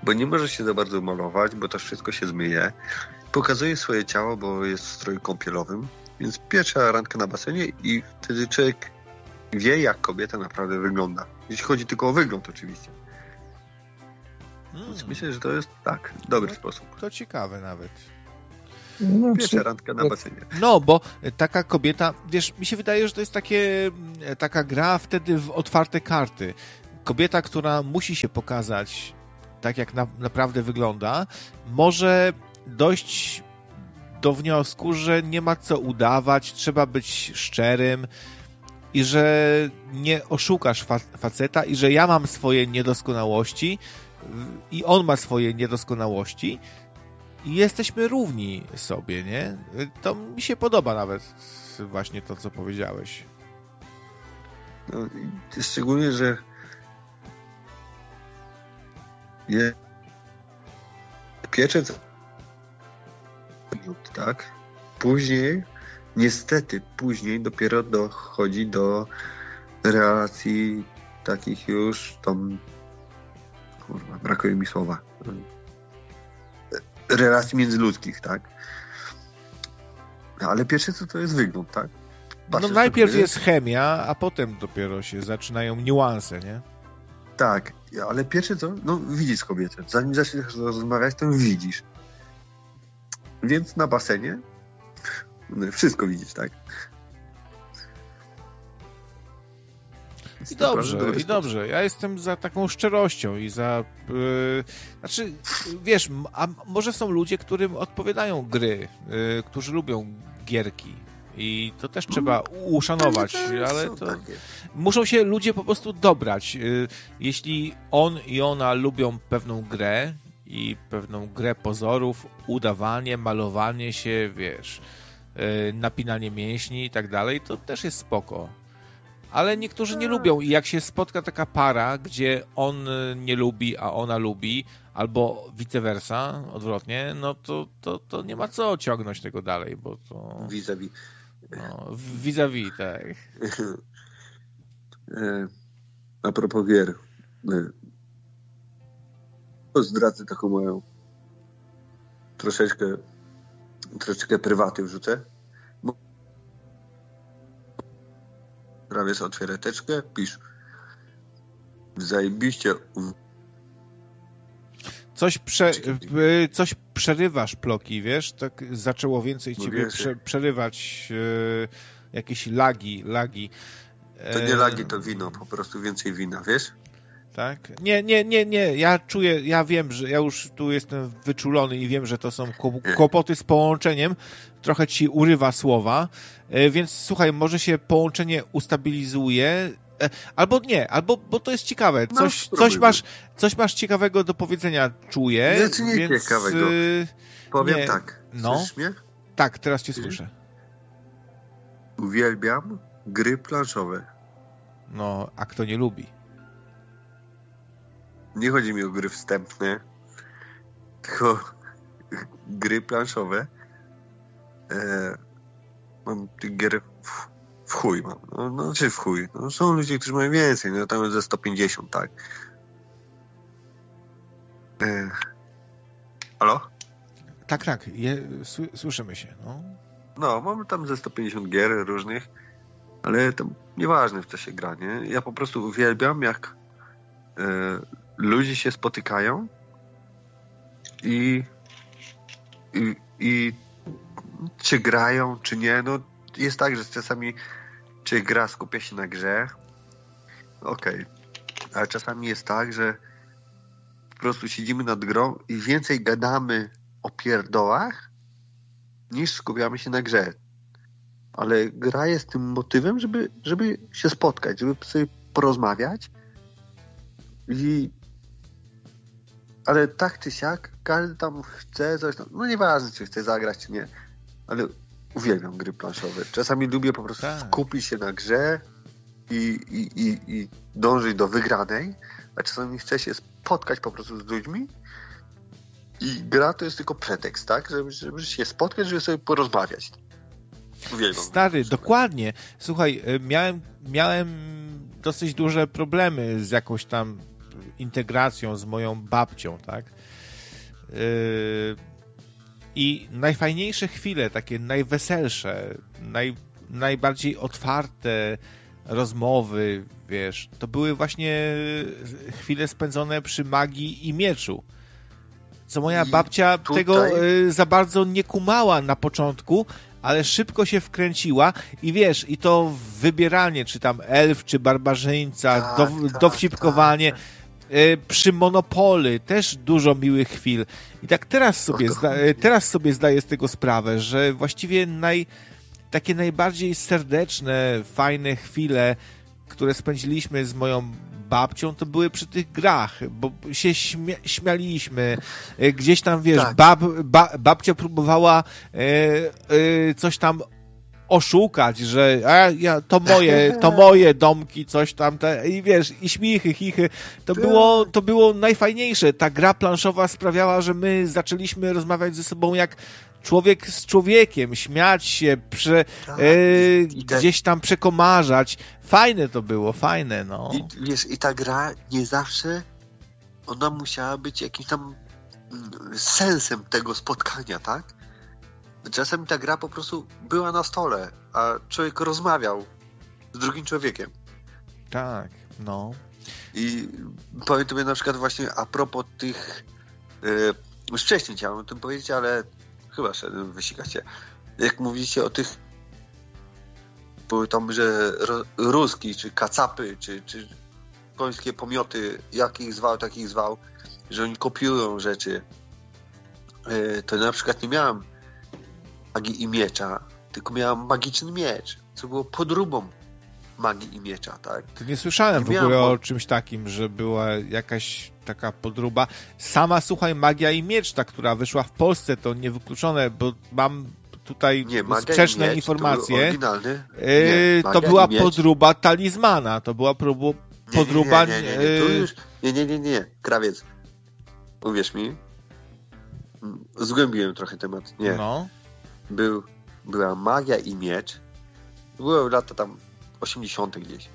bo nie może się za bardzo malować, bo to wszystko się zmyje. Pokazuje swoje ciało, bo jest w stroju kąpielowym, więc pierwsza randka na basenie i wtedy człowiek wie, jak kobieta naprawdę wygląda. Jeśli chodzi tylko o wygląd oczywiście. Hmm. Więc myślę, że to jest tak, dobry no, sposób. To ciekawe nawet. No, Pierwsza czy... randka na basenie. No, bo taka kobieta, wiesz, mi się wydaje, że to jest takie, taka gra wtedy w otwarte karty. Kobieta, która musi się pokazać tak, jak na, naprawdę wygląda, może dojść do wniosku, że nie ma co udawać, trzeba być szczerym i że nie oszukasz fa- faceta i że ja mam swoje niedoskonałości i on ma swoje niedoskonałości i jesteśmy równi sobie, nie? To mi się podoba nawet właśnie to, co powiedziałeś. No, szczególnie, że je pieczę tak? Później, niestety później dopiero dochodzi do relacji takich już tam kurwa, brakuje mi słowa. Relacji międzyludzkich, tak? No, ale pierwsze co to jest wygląd, tak? Patrzysz, no najpierw jest chemia, a potem dopiero się zaczynają niuanse, nie? Tak, ale pierwsze co? No widzisz kobietę. Zanim zaczniesz rozmawiać, to widzisz. Więc na basenie wszystko widzisz, tak? I dobrze, i dobrze. Ja jestem za taką szczerością i za... Yy, znaczy, wiesz, a może są ludzie, którym odpowiadają gry, yy, którzy lubią gierki i to też trzeba uszanować, ale to... Muszą się ludzie po prostu dobrać. Yy, jeśli on i ona lubią pewną grę i pewną grę pozorów, udawanie, malowanie się, wiesz, yy, napinanie mięśni i tak dalej, to też jest spoko. Ale niektórzy nie lubią i jak się spotka taka para, gdzie on nie lubi, a ona lubi, albo vice versa, odwrotnie, no to, to, to nie ma co ciągnąć tego dalej, bo to... Vis-a-vis. No, vis-a-vis, tak. A propos gier. Zdradzę taką moją troszeczkę troszeczkę prywaty wrzucę. Prawie sobie otwierę teczkę, pisz. Zajebiście. Coś, prze, coś przerywasz, Ploki, wiesz? Tak zaczęło więcej ciebie prze, przerywać e, jakieś lagi, lagi. E, to nie lagi, to wino, po prostu więcej wina, wiesz? Tak? Nie, nie, nie, nie. Ja czuję, ja wiem, że ja już tu jestem wyczulony i wiem, że to są kłopoty z połączeniem. Trochę ci urywa słowa, więc słuchaj, może się połączenie ustabilizuje, albo nie, albo, bo to jest ciekawe. Coś, no, coś, masz, coś masz ciekawego do powiedzenia, czuję. Nic nie więc, ciekawego. Powiem nie, tak. No. Słyszysz mnie? Tak, teraz cię słyszę. Uwielbiam gry planszowe. No, a kto nie lubi? Nie chodzi mi o gry wstępne, tylko gry planszowe. E, mam tych gier w, w chuj mam. No, no czy w chuj. No, są ludzie, którzy mają więcej. No tam ze sto pięćdziesiąt, tak. E, halo? Tak, tak. Je, słyszymy się. No. no, mam tam ze sto pięćdziesiąt gier różnych, ale to nieważne w co się gra, nie? Ja po prostu uwielbiam, jak e, ludzie się spotykają i, i, i czy grają, czy nie. No jest tak, że czasami czy gra skupia się na grze, okej, okay. Ale czasami jest tak, że po prostu siedzimy nad grą i więcej gadamy o pierdołach niż skupiamy się na grze. Ale gra jest tym motywem, żeby, żeby się spotkać, żeby sobie porozmawiać i ale tak czy siak, każdy tam chce coś tam, no nieważne, czy chce zagrać, czy nie, ale uwielbiam gry planszowe. Czasami lubię po prostu tak. skupić się na grze i, i, i, i dążyć do wygranej, a czasami chcę się spotkać po prostu z ludźmi i gra to jest tylko pretekst, tak? Żeby, żeby się spotkać, żeby sobie porozmawiać. Uwielbiam. Stary, dokładnie. Słuchaj, miałem, miałem dosyć duże problemy z jakąś tam integracją z moją babcią, tak? Yy, I najfajniejsze chwile, takie najweselsze, naj, najbardziej otwarte rozmowy, wiesz, to były właśnie chwile spędzone przy magii i mieczu. Co moja babcia tutaj... tego y, za bardzo nie kumała na początku, ale szybko się wkręciła i wiesz, i to wybieranie, czy tam elf, czy barbarzyńca, tak, do, tak, dowcipkowanie, tak, tak. Y, przy Monopoly też dużo miłych chwil. I tak teraz sobie, zda, teraz sobie zdaję z tego sprawę, że właściwie naj, takie najbardziej serdeczne, fajne chwile, które spędziliśmy z moją babcią, to były przy tych grach, bo się śmia- śmialiśmy. Gdzieś tam, wiesz, tak. bab, ba, babcia próbowała e, e, coś tam oszukać, że a, ja, to moje, to moje domki, coś tam, te, i wiesz, i śmichy, chichy. To było, to było najfajniejsze. Ta gra planszowa sprawiała, że my zaczęliśmy rozmawiać ze sobą jak człowiek z człowiekiem, śmiać się, prze, tak, e, i te... gdzieś tam przekomarzać. Fajne to było, fajne, no. I, wiesz, i ta gra nie zawsze ona musiała być jakimś tam sensem tego spotkania, tak? Czasem ta gra po prostu była na stole, a człowiek rozmawiał z drugim człowiekiem. Tak, no. I powiem tobie na przykład właśnie a propos tych yy, już wcześniej chciałem o tym powiedzieć, ale chyba szedłem wysikać się. Jak mówicie o tych tam, że ro, ruski, czy kacapy, czy, czy końskie pomioty, jakich zwał, takich zwał, że oni kopiują rzeczy. Yy, to na przykład nie miałem magii i miecza, tylko miałem magiczny miecz, co było podróbą magii i miecza, tak? To nie słyszałem nie w ogóle miałem... o czymś takim, że była jakaś taka podróba. Sama, słuchaj, Magia i Miecz, ta, która wyszła w Polsce, to niewykluczone, bo mam tutaj nie, sprzeczne miecz, informacje. To, nie, to była podróba Talizmana, to była próbu, podróba... Nie, nie, nie, nie, nie. Tu już... nie, nie, nie, nie, krawiec. Uwierz mi, zgłębiłem trochę temat. Nie. No. Był, była Magia i Miecz. Były lata tam osiemdziesiąte gdzieś.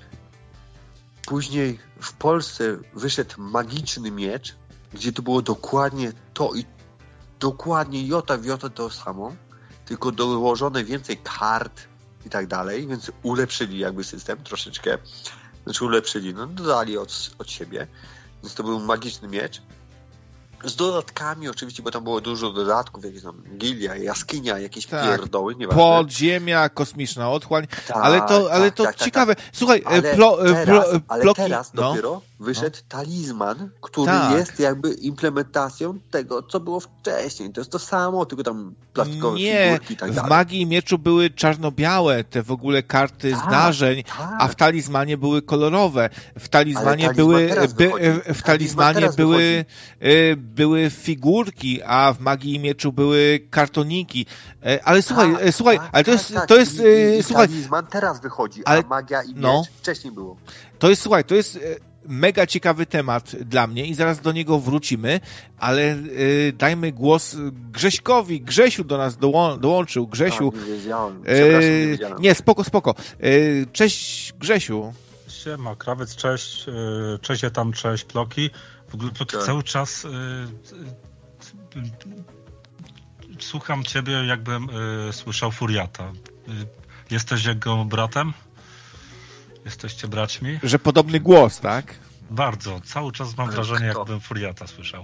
Później w Polsce wyszedł Magiczny Miecz, gdzie to było dokładnie to i dokładnie jota w jota to samo, tylko dołożone więcej kart i tak dalej, więc ulepszyli jakby system troszeczkę. Znaczy ulepszyli, no dodali od, od siebie. Więc to był Magiczny Miecz. Z dodatkami oczywiście, bo tam było dużo dodatków, jakieś tam gilia, jaskinia, jakieś tak. pierdoły, nieważne. Podziemia, kosmiczna otchłań, tak, ale to, ale tak, to tak, ciekawe. Tak, tak. Słuchaj, ale plo, teraz, plo, ale bloki... teraz no. dopiero wyszedł no. Talizman, który tak. jest jakby implementacją tego, co było wcześniej. To jest to samo, tylko tam plastikowe Nie, figurki i tak dalej. W Magii i Mieczu były czarno-białe, te w ogóle karty tak, zdarzeń, tak. a w Talizmanie były kolorowe. W Talizmanie były, by, w Talizmanie były, były figurki, a w Magii i Mieczu były kartoniki. Ale słuchaj, tak, słuchaj, tak, ale to jest, tak, to jest, i, i, i słuchaj. Talizman teraz wychodzi, ale, a Magia i Miecz no, wcześniej było. To jest, słuchaj, to jest mega ciekawy temat dla mnie i zaraz do niego wrócimy, ale y, dajmy głos Grześkowi. Grzesiu do nas dołą- dołączył. Grzesiu. A, nie wiedziałem. Przepraszam, nie wiedziałem. Nie, spoko, spoko. Y, cześć, Grzesiu. Siema, Krawiec, cześć. Y, cześć, ja tam, cześć, Ploki. W ogóle Ploki tak. cały czas y, y, y, słucham ciebie, jakbym y, słyszał Furiata. Y, jesteś jego bratem? Jesteście braćmi? Że podobny głos, tak? Bardzo. Cały czas mam wrażenie, jakbym Furiata słyszał.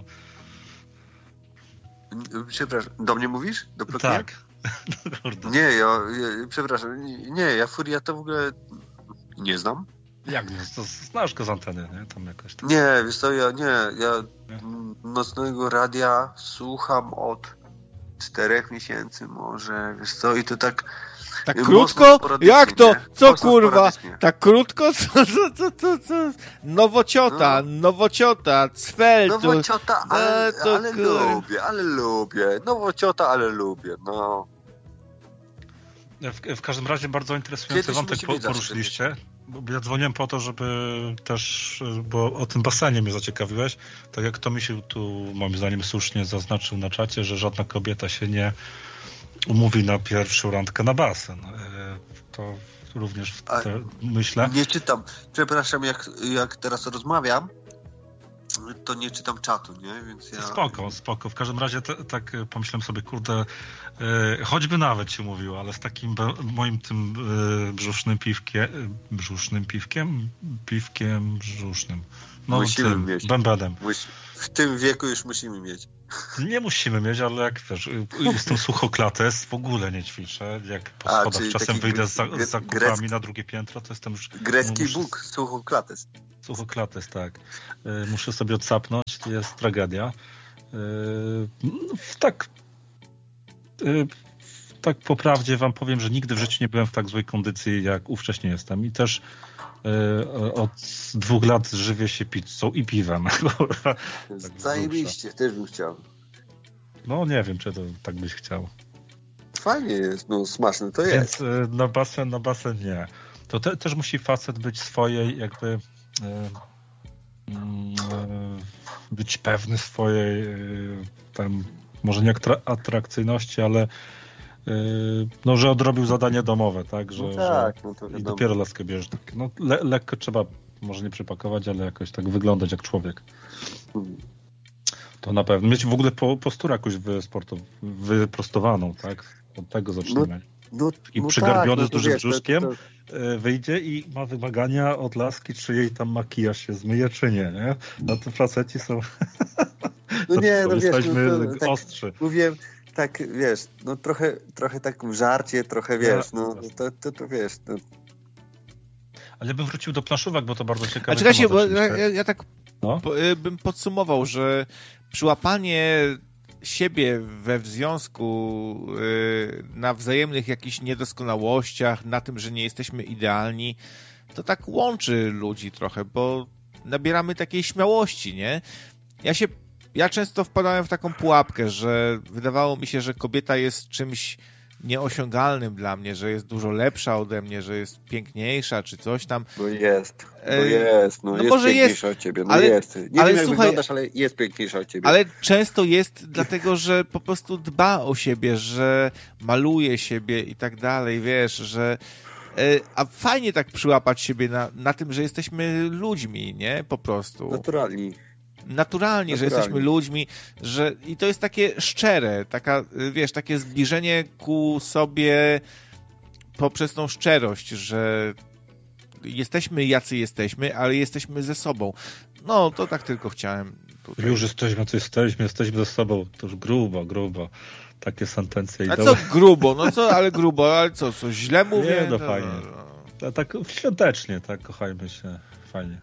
Przepraszam, do mnie mówisz? Do Ploki? Tak. nie, ja, ja przepraszam, nie, ja Furiata w ogóle nie znam. Jak nie? To znasz go z anteny, nie? Tam jakoś tam. Nie, wiesz co, ja nie, ja nie? Nocnego radia słucham od czterech miesięcy może, wiesz co, i to tak tak krótko? Jak to? Co mocno kurwa? Tak krótko? Co, co, co, co, co? Nowociota, no. nowociota, cwel. Nowociota, ale, to, ale lubię, ale lubię. Nowociota, ale lubię, no. W, w każdym razie bardzo interesujący wątek poruszyliście. Ja dzwoniłem po to, żeby też, bo o tym basenie mnie zaciekawiłeś. Tak jak to mi się tu, moim zdaniem, słusznie zaznaczył na czacie, że żadna kobieta się nie umówi na pierwszą randkę na basen. To również te, myślę. Nie czytam. Przepraszam, jak, jak teraz rozmawiam, to nie czytam czatu, nie? Więc ja... Spoko, spoko. W każdym razie te, tak pomyślałem sobie, kurde, e, choćby nawet się mówiło, ale z takim be, moim tym e, brzusznym piwkiem, brzusznym piwkiem? Piwkiem brzusznym. No, musimy tym, mieć. bębenem. W tym wieku już musimy mieć. Nie musimy mieć, ale jak wiesz, jestem suchoklates, w ogóle nie ćwiczę. Jak po A, schodach czasem wyjdę z, za, z zakupami grecki, na drugie piętro, to jestem już... Grecki muszę, Bóg, suchoklates. Suchoklates, tak. Muszę sobie odsapnąć, to jest tragedia. Tak, tak po prawdzie wam powiem, że nigdy w życiu nie byłem w tak złej kondycji, jak ówcześnie jestem. I też od dwóch lat żywię się pizzą i piwem. Tak zajebiście, też bym chciał. No nie wiem, czy to tak byś chciał. Fajnie jest, no smaczne to jest. Więc na basen, na basen nie. To te, też musi facet być swojej jakby e, e, być pewny swojej e, tam, może nie atrakcyjności, ale e, no, że odrobił zadanie domowe, tak? Że, no tak, no to że i dopiero laskę bierzesz. Tak. No, le, lekko trzeba może nie przypakować, ale jakoś tak wyglądać jak człowiek. Hmm. To na pewno. Mieć w ogóle po, posturę jakąś wyprostowaną, tak? Od tego zacznijmy. No, no, I no przygarbiony tak, no z dużym wiesz, brzuszkiem to, to... wyjdzie i ma wymagania od laski, czy jej tam makijaż się zmyje, czy nie, nie? No to faceci są... No nie, no wiesz, jesteśmy no, to, ostrzy. Tak, mówiłem, tak, wiesz, no trochę, trochę tak w żarcie, trochę, wiesz, no to, to, to wiesz... No. Ale bym wrócił do planszówek, bo to bardzo ciekawe. A czekajcie, bo ja, ja tak no? po, bym podsumował, że przyłapanie siebie we w związku yy, na wzajemnych jakichś niedoskonałościach, na tym, że nie jesteśmy idealni, to tak łączy ludzi trochę, bo nabieramy takiej śmiałości, nie? Ja się, ja często wpadałem w taką pułapkę, że wydawało mi się, że kobieta jest czymś nieosiągalnym dla mnie, że jest dużo lepsza ode mnie, że jest piękniejsza, czy coś tam. No jest, no jest, no, no jest może piękniejsza jest, od ciebie, no ale, jest. Nie ale wiem, jak słuchaj, wyglądasz, ale jest piękniejsza od ciebie. Ale często jest dlatego, że po prostu dba o siebie, że maluje siebie i tak dalej, wiesz, że a fajnie tak przyłapać siebie na, na tym, że jesteśmy ludźmi, nie? Po prostu. Naturalni. Naturalnie, Naturalnie, że jesteśmy ludźmi, że i to jest takie szczere, taka, wiesz, takie zbliżenie ku sobie poprzez tą szczerość, że jesteśmy jacy jesteśmy, ale jesteśmy ze sobą. No, to tak tylko chciałem. Tutaj. Już jesteśmy, co jesteśmy, jesteśmy ze sobą. To już grubo, grubo. Takie sentencje. A co grubo? No co, ale grubo, ale co, co źle mówię? Nie, no fajnie. No, tak świątecznie, tak, kochajmy się. Fajnie.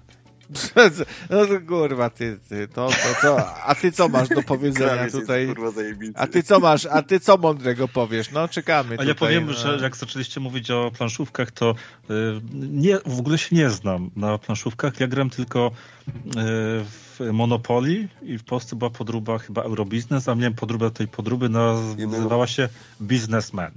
No to kurwa, ty, ty, to, to co? A ty co masz do powiedzenia tutaj? A ty co masz? A ty co mądrego powiesz? No czekamy. A ja tutaj, powiem, no. że jak zaczęliście mówić o planszówkach, to y, nie, w ogóle się nie znam na planszówkach. Ja gram tylko y, w Monopoly i w Polsce była podróba chyba Eurobiznes, a miałem podróbę tej podróby, nazywała się Businessman.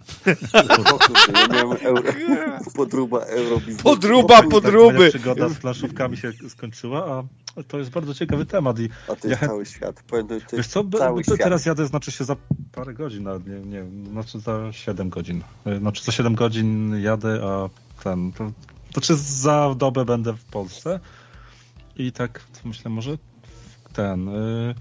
Ja miałem euro, podróba Eurobiznes. Podróba podróby! Tak, przygoda z planszówkami się skończyła, a to jest bardzo ciekawy temat. I a to jest ja, cały świat. Powiem, to jest wiesz co, cały to świat. teraz jadę, znaczy się za parę godzin, nie, nie, znaczy za siedem godzin. Znaczy za siedem godzin jadę, a ten, to, to czy za dobę będę w Polsce i tak myślę, może ten... Yy,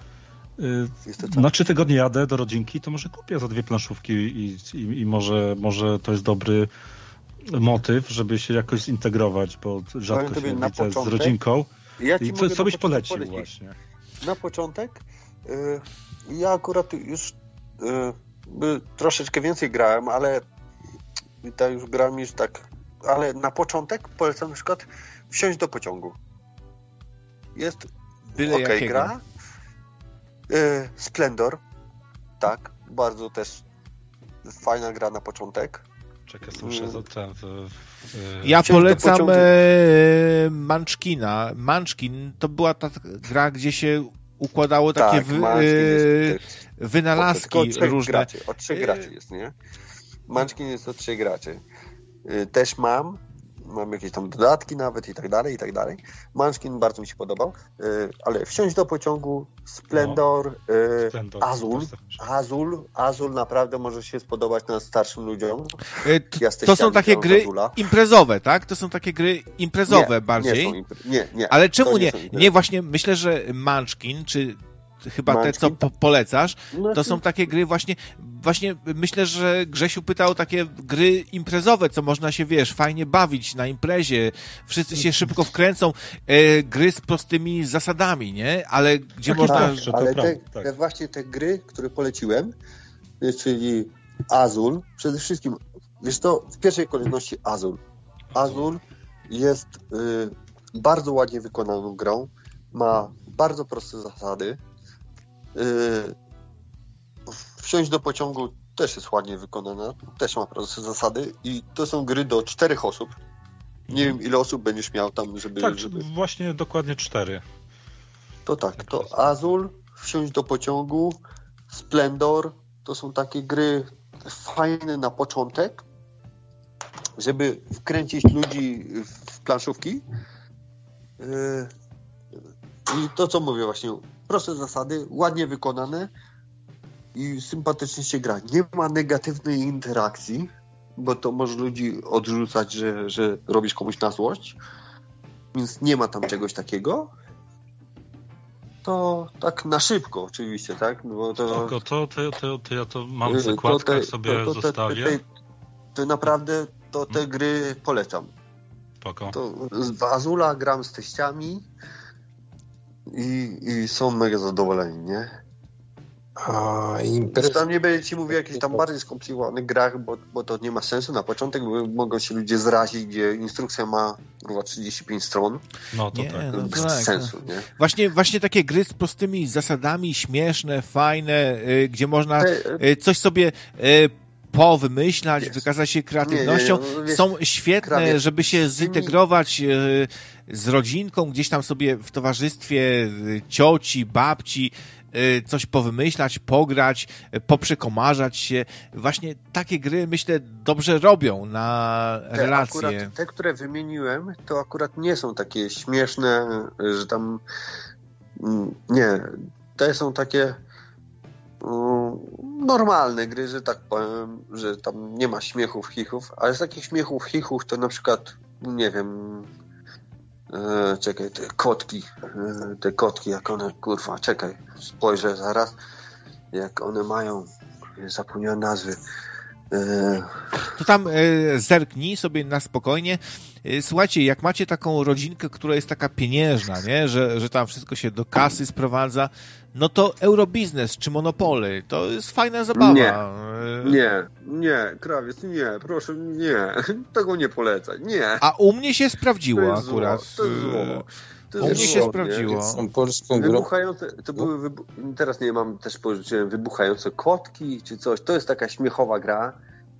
Yy, na trzy tygodnie jadę do rodzinki, to może kupię za dwie planszówki i, i, i może, może to jest dobry motyw, żeby się jakoś zintegrować, bo rzadko się widzę początek, z rodzinką. Ja I co, co byś polecił polecić. właśnie? Na początek yy, ja akurat już yy, troszeczkę więcej grałem, ale tak już grałem już tak, ale na początek polecam na przykład wsiąść do pociągu. Jest okej okay, gra. Yy, Splendor, tak, bardzo też fajna gra na początek. Czekaj, słyszę za ten... W, w, ja polecam Munchkina. Munchkin to była ta gra, gdzie się układało takie tak, wy, jest, wynalazki od trzech różne. Graczy, od trzech graczy jest, nie? Munchkin jest od trzech graczy. Yy, też mam mam jakieś tam dodatki nawet i tak dalej, i tak dalej. Munchkin bardzo mi się podobał, yy, ale Wsiąść do pociągu, Splendor, yy, Splendor Azul, Azul, Azul naprawdę może się spodobać na starszym ludziom. Yy, t- to są takie gry Azula. imprezowe, tak? To są takie gry imprezowe nie, bardziej. Nie, impre- nie, nie. Ale czemu nie? Nie, nie, właśnie myślę, że Munchkin, czy chyba Munchkin, te, co po- polecasz, to są takie gry właśnie, właśnie myślę, że Grzesiu pytał takie gry imprezowe, co można się, wiesz, fajnie bawić na imprezie, wszyscy się szybko wkręcą, e, gry z prostymi zasadami, nie? Ale gdzie tak, można... Tak, ale te, tak. te właśnie te gry, które poleciłem, czyli Azul, przede wszystkim, wiesz to, w pierwszej kolejności Azul. Azul jest y, bardzo ładnie wykonaną grą, ma bardzo proste zasady. Yy, Wsiąść do pociągu też jest ładnie wykonana, też ma proste zasady i to są gry do czterech osób. Nie wiem, ile osób będziesz miał tam, żeby... Tak, żeby... właśnie dokładnie cztery. To tak, to Azul, Wsiąść do pociągu, Splendor, to są takie gry fajne na początek, żeby wkręcić ludzi w planszówki. Yy, I to, co mówię właśnie, proste zasady, ładnie wykonane i sympatycznie się gra. Nie ma negatywnej interakcji, bo to może ludzi odrzucać, że, że robisz komuś na złość, więc nie ma tam czegoś takiego. To tak na szybko oczywiście, tak? Bo to, to, to, to, to, to ja to mam w zakładkach, to te, sobie to, to, zostawię. To, to, to naprawdę to te hmm. gry polecam. Spoko. To z Azula gram z teściami i, i są mega zadowoleni, nie? A imprez... Tam nie będzie ci mówił o jakichś tam bardziej skomplikowanych grach, bo, bo to nie ma sensu na początek, bo mogą się ludzie zrazić, gdzie instrukcja ma chyba trzydzieści pięć stron. No to nie, tak. No bez tak, sensu, no. nie? Właśnie, właśnie takie gry z prostymi zasadami, śmieszne, fajne, y, gdzie można y, coś sobie y, powymyślać, jest. wykazać się kreatywnością. Nie, nie, no, wiesz, są świetne, krawie... żeby się zintegrować y, z rodzinką, gdzieś tam sobie w towarzystwie y, cioci, babci, coś powymyślać, pograć, poprzekomarzać się. Właśnie takie gry, myślę, dobrze robią na te relacje. Akurat, te, które wymieniłem, to akurat nie są takie śmieszne, że tam nie, te są takie um, normalne gry, że tak powiem, że tam nie ma śmiechów, chichów, ale z takich śmiechów, chichów to na przykład, nie wiem, E, czekaj, te kotki, e, te kotki, jak one, kurwa, czekaj, spojrzę zaraz, jak one mają, zapomniałem nazwy. E... To tam e, zerknij sobie na spokojnie. E, słuchajcie, jak macie taką rodzinkę, która jest taka pieniężna, nie? Że, że tam wszystko się do kasy sprowadza, no to Eurobiznes czy Monopoly, to jest fajna zabawa. Nie, nie, nie, krawiec, nie, proszę, nie, tego nie polecaj, nie. A u mnie się sprawdziło to akurat. Zło, to jest zło. To u mnie się zło, sprawdziło. Są polską wybuchające, to były, wybu... teraz nie mam, też pożyczyłem wybuchające kotki, czy coś, to jest taka śmiechowa gra.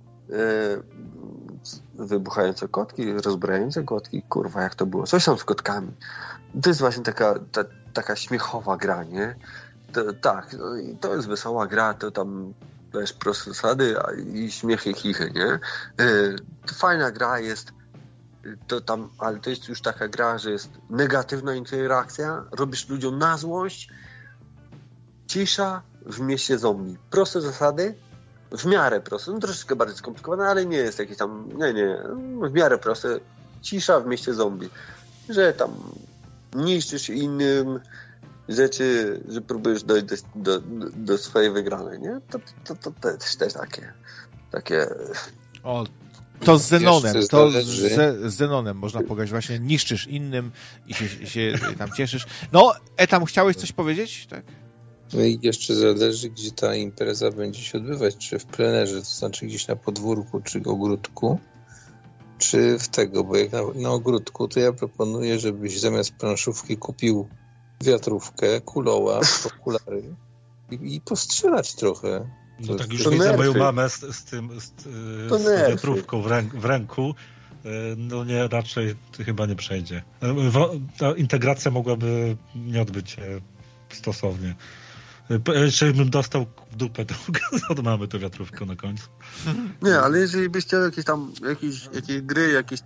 Yy, wybuchające kotki, rozbrajające kotki, kurwa, jak to było, coś tam z kotkami. To jest właśnie taka, ta, taka śmiechowa gra, nie? To, tak, to jest wesoła gra, to tam też proste zasady i śmiechy, chichy, nie? Yy, fajna gra jest, to tam, ale to jest już taka gra, że jest negatywna interakcja, robisz ludziom na złość, cisza w mieście zombie. Proste zasady, w miarę proste, no troszeczkę bardziej skomplikowane, ale nie jest jakieś tam, nie, nie, w miarę proste, cisza w mieście zombie, że tam niszczysz innym rzeczy, że próbujesz dojść do, do, do swojej wygranej, nie? To, to, to, to też, też takie, takie... O, to z Zenonem, to z, z Zenonem można pograć, właśnie niszczysz innym i się, się tam cieszysz. No, Etam, chciałeś coś powiedzieć? Tak. No i jeszcze zależy, gdzie ta impreza będzie się odbywać, czy w plenerze, to znaczy gdzieś na podwórku, czy ogródku, czy w tego, bo jak na, na ogródku, to ja proponuję, żebyś zamiast planszówki kupił wiatrówkę, kuloła, okulary i, i postrzelać trochę. No tak już widzę moją mamę z, z tym, z, z wiatrówką w, ręk, w ręku. No nie, raczej chyba nie przejdzie. Ta integracja mogłaby nie odbyć się stosownie. Jeszcze bym dostał w dupę to od mamy tę wiatrówkę na końcu. Nie, ale jeżeli byś chciał jakieś tam jakieś, jakieś gry, jakieś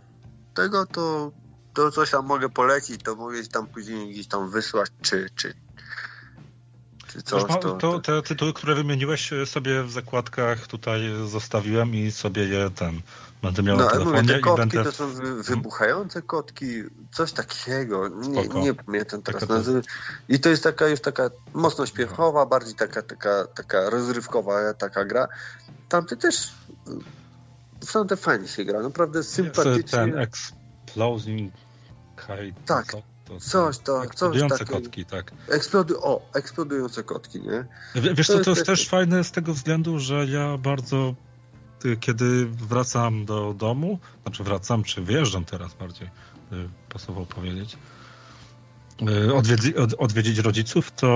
tego, to, to coś tam mogę polecić, to mogę tam później gdzieś tam wysłać, czy, czy, czy coś. Wiesz, to, to, te tytuły, które wymieniłeś, sobie w zakładkach tutaj zostawiłem i sobie je ten będę miał no, na telefonie mówię, te kotki i będę... to są wy, wybuchające kotki, coś takiego, nie, nie pamiętam teraz taka nazwy. I to jest taka już taka mocno śpiechowa, bardziej taka, taka, taka rozrywkowa taka gra. Tamte też są te fajnie się gra, naprawdę sympatycznie. Ten Exploding Kite. Tak, co? To coś to, eksplodujące coś kotki, tak. Eksplody, o, eksplodujące kotki, nie? W, wiesz co, to, to jest też fajne z tego względu, że ja bardzo kiedy wracam do domu, znaczy wracam, czy wyjeżdżam teraz bardziej, pasowało powiedzieć, odwiedzi, od, odwiedzić rodziców, to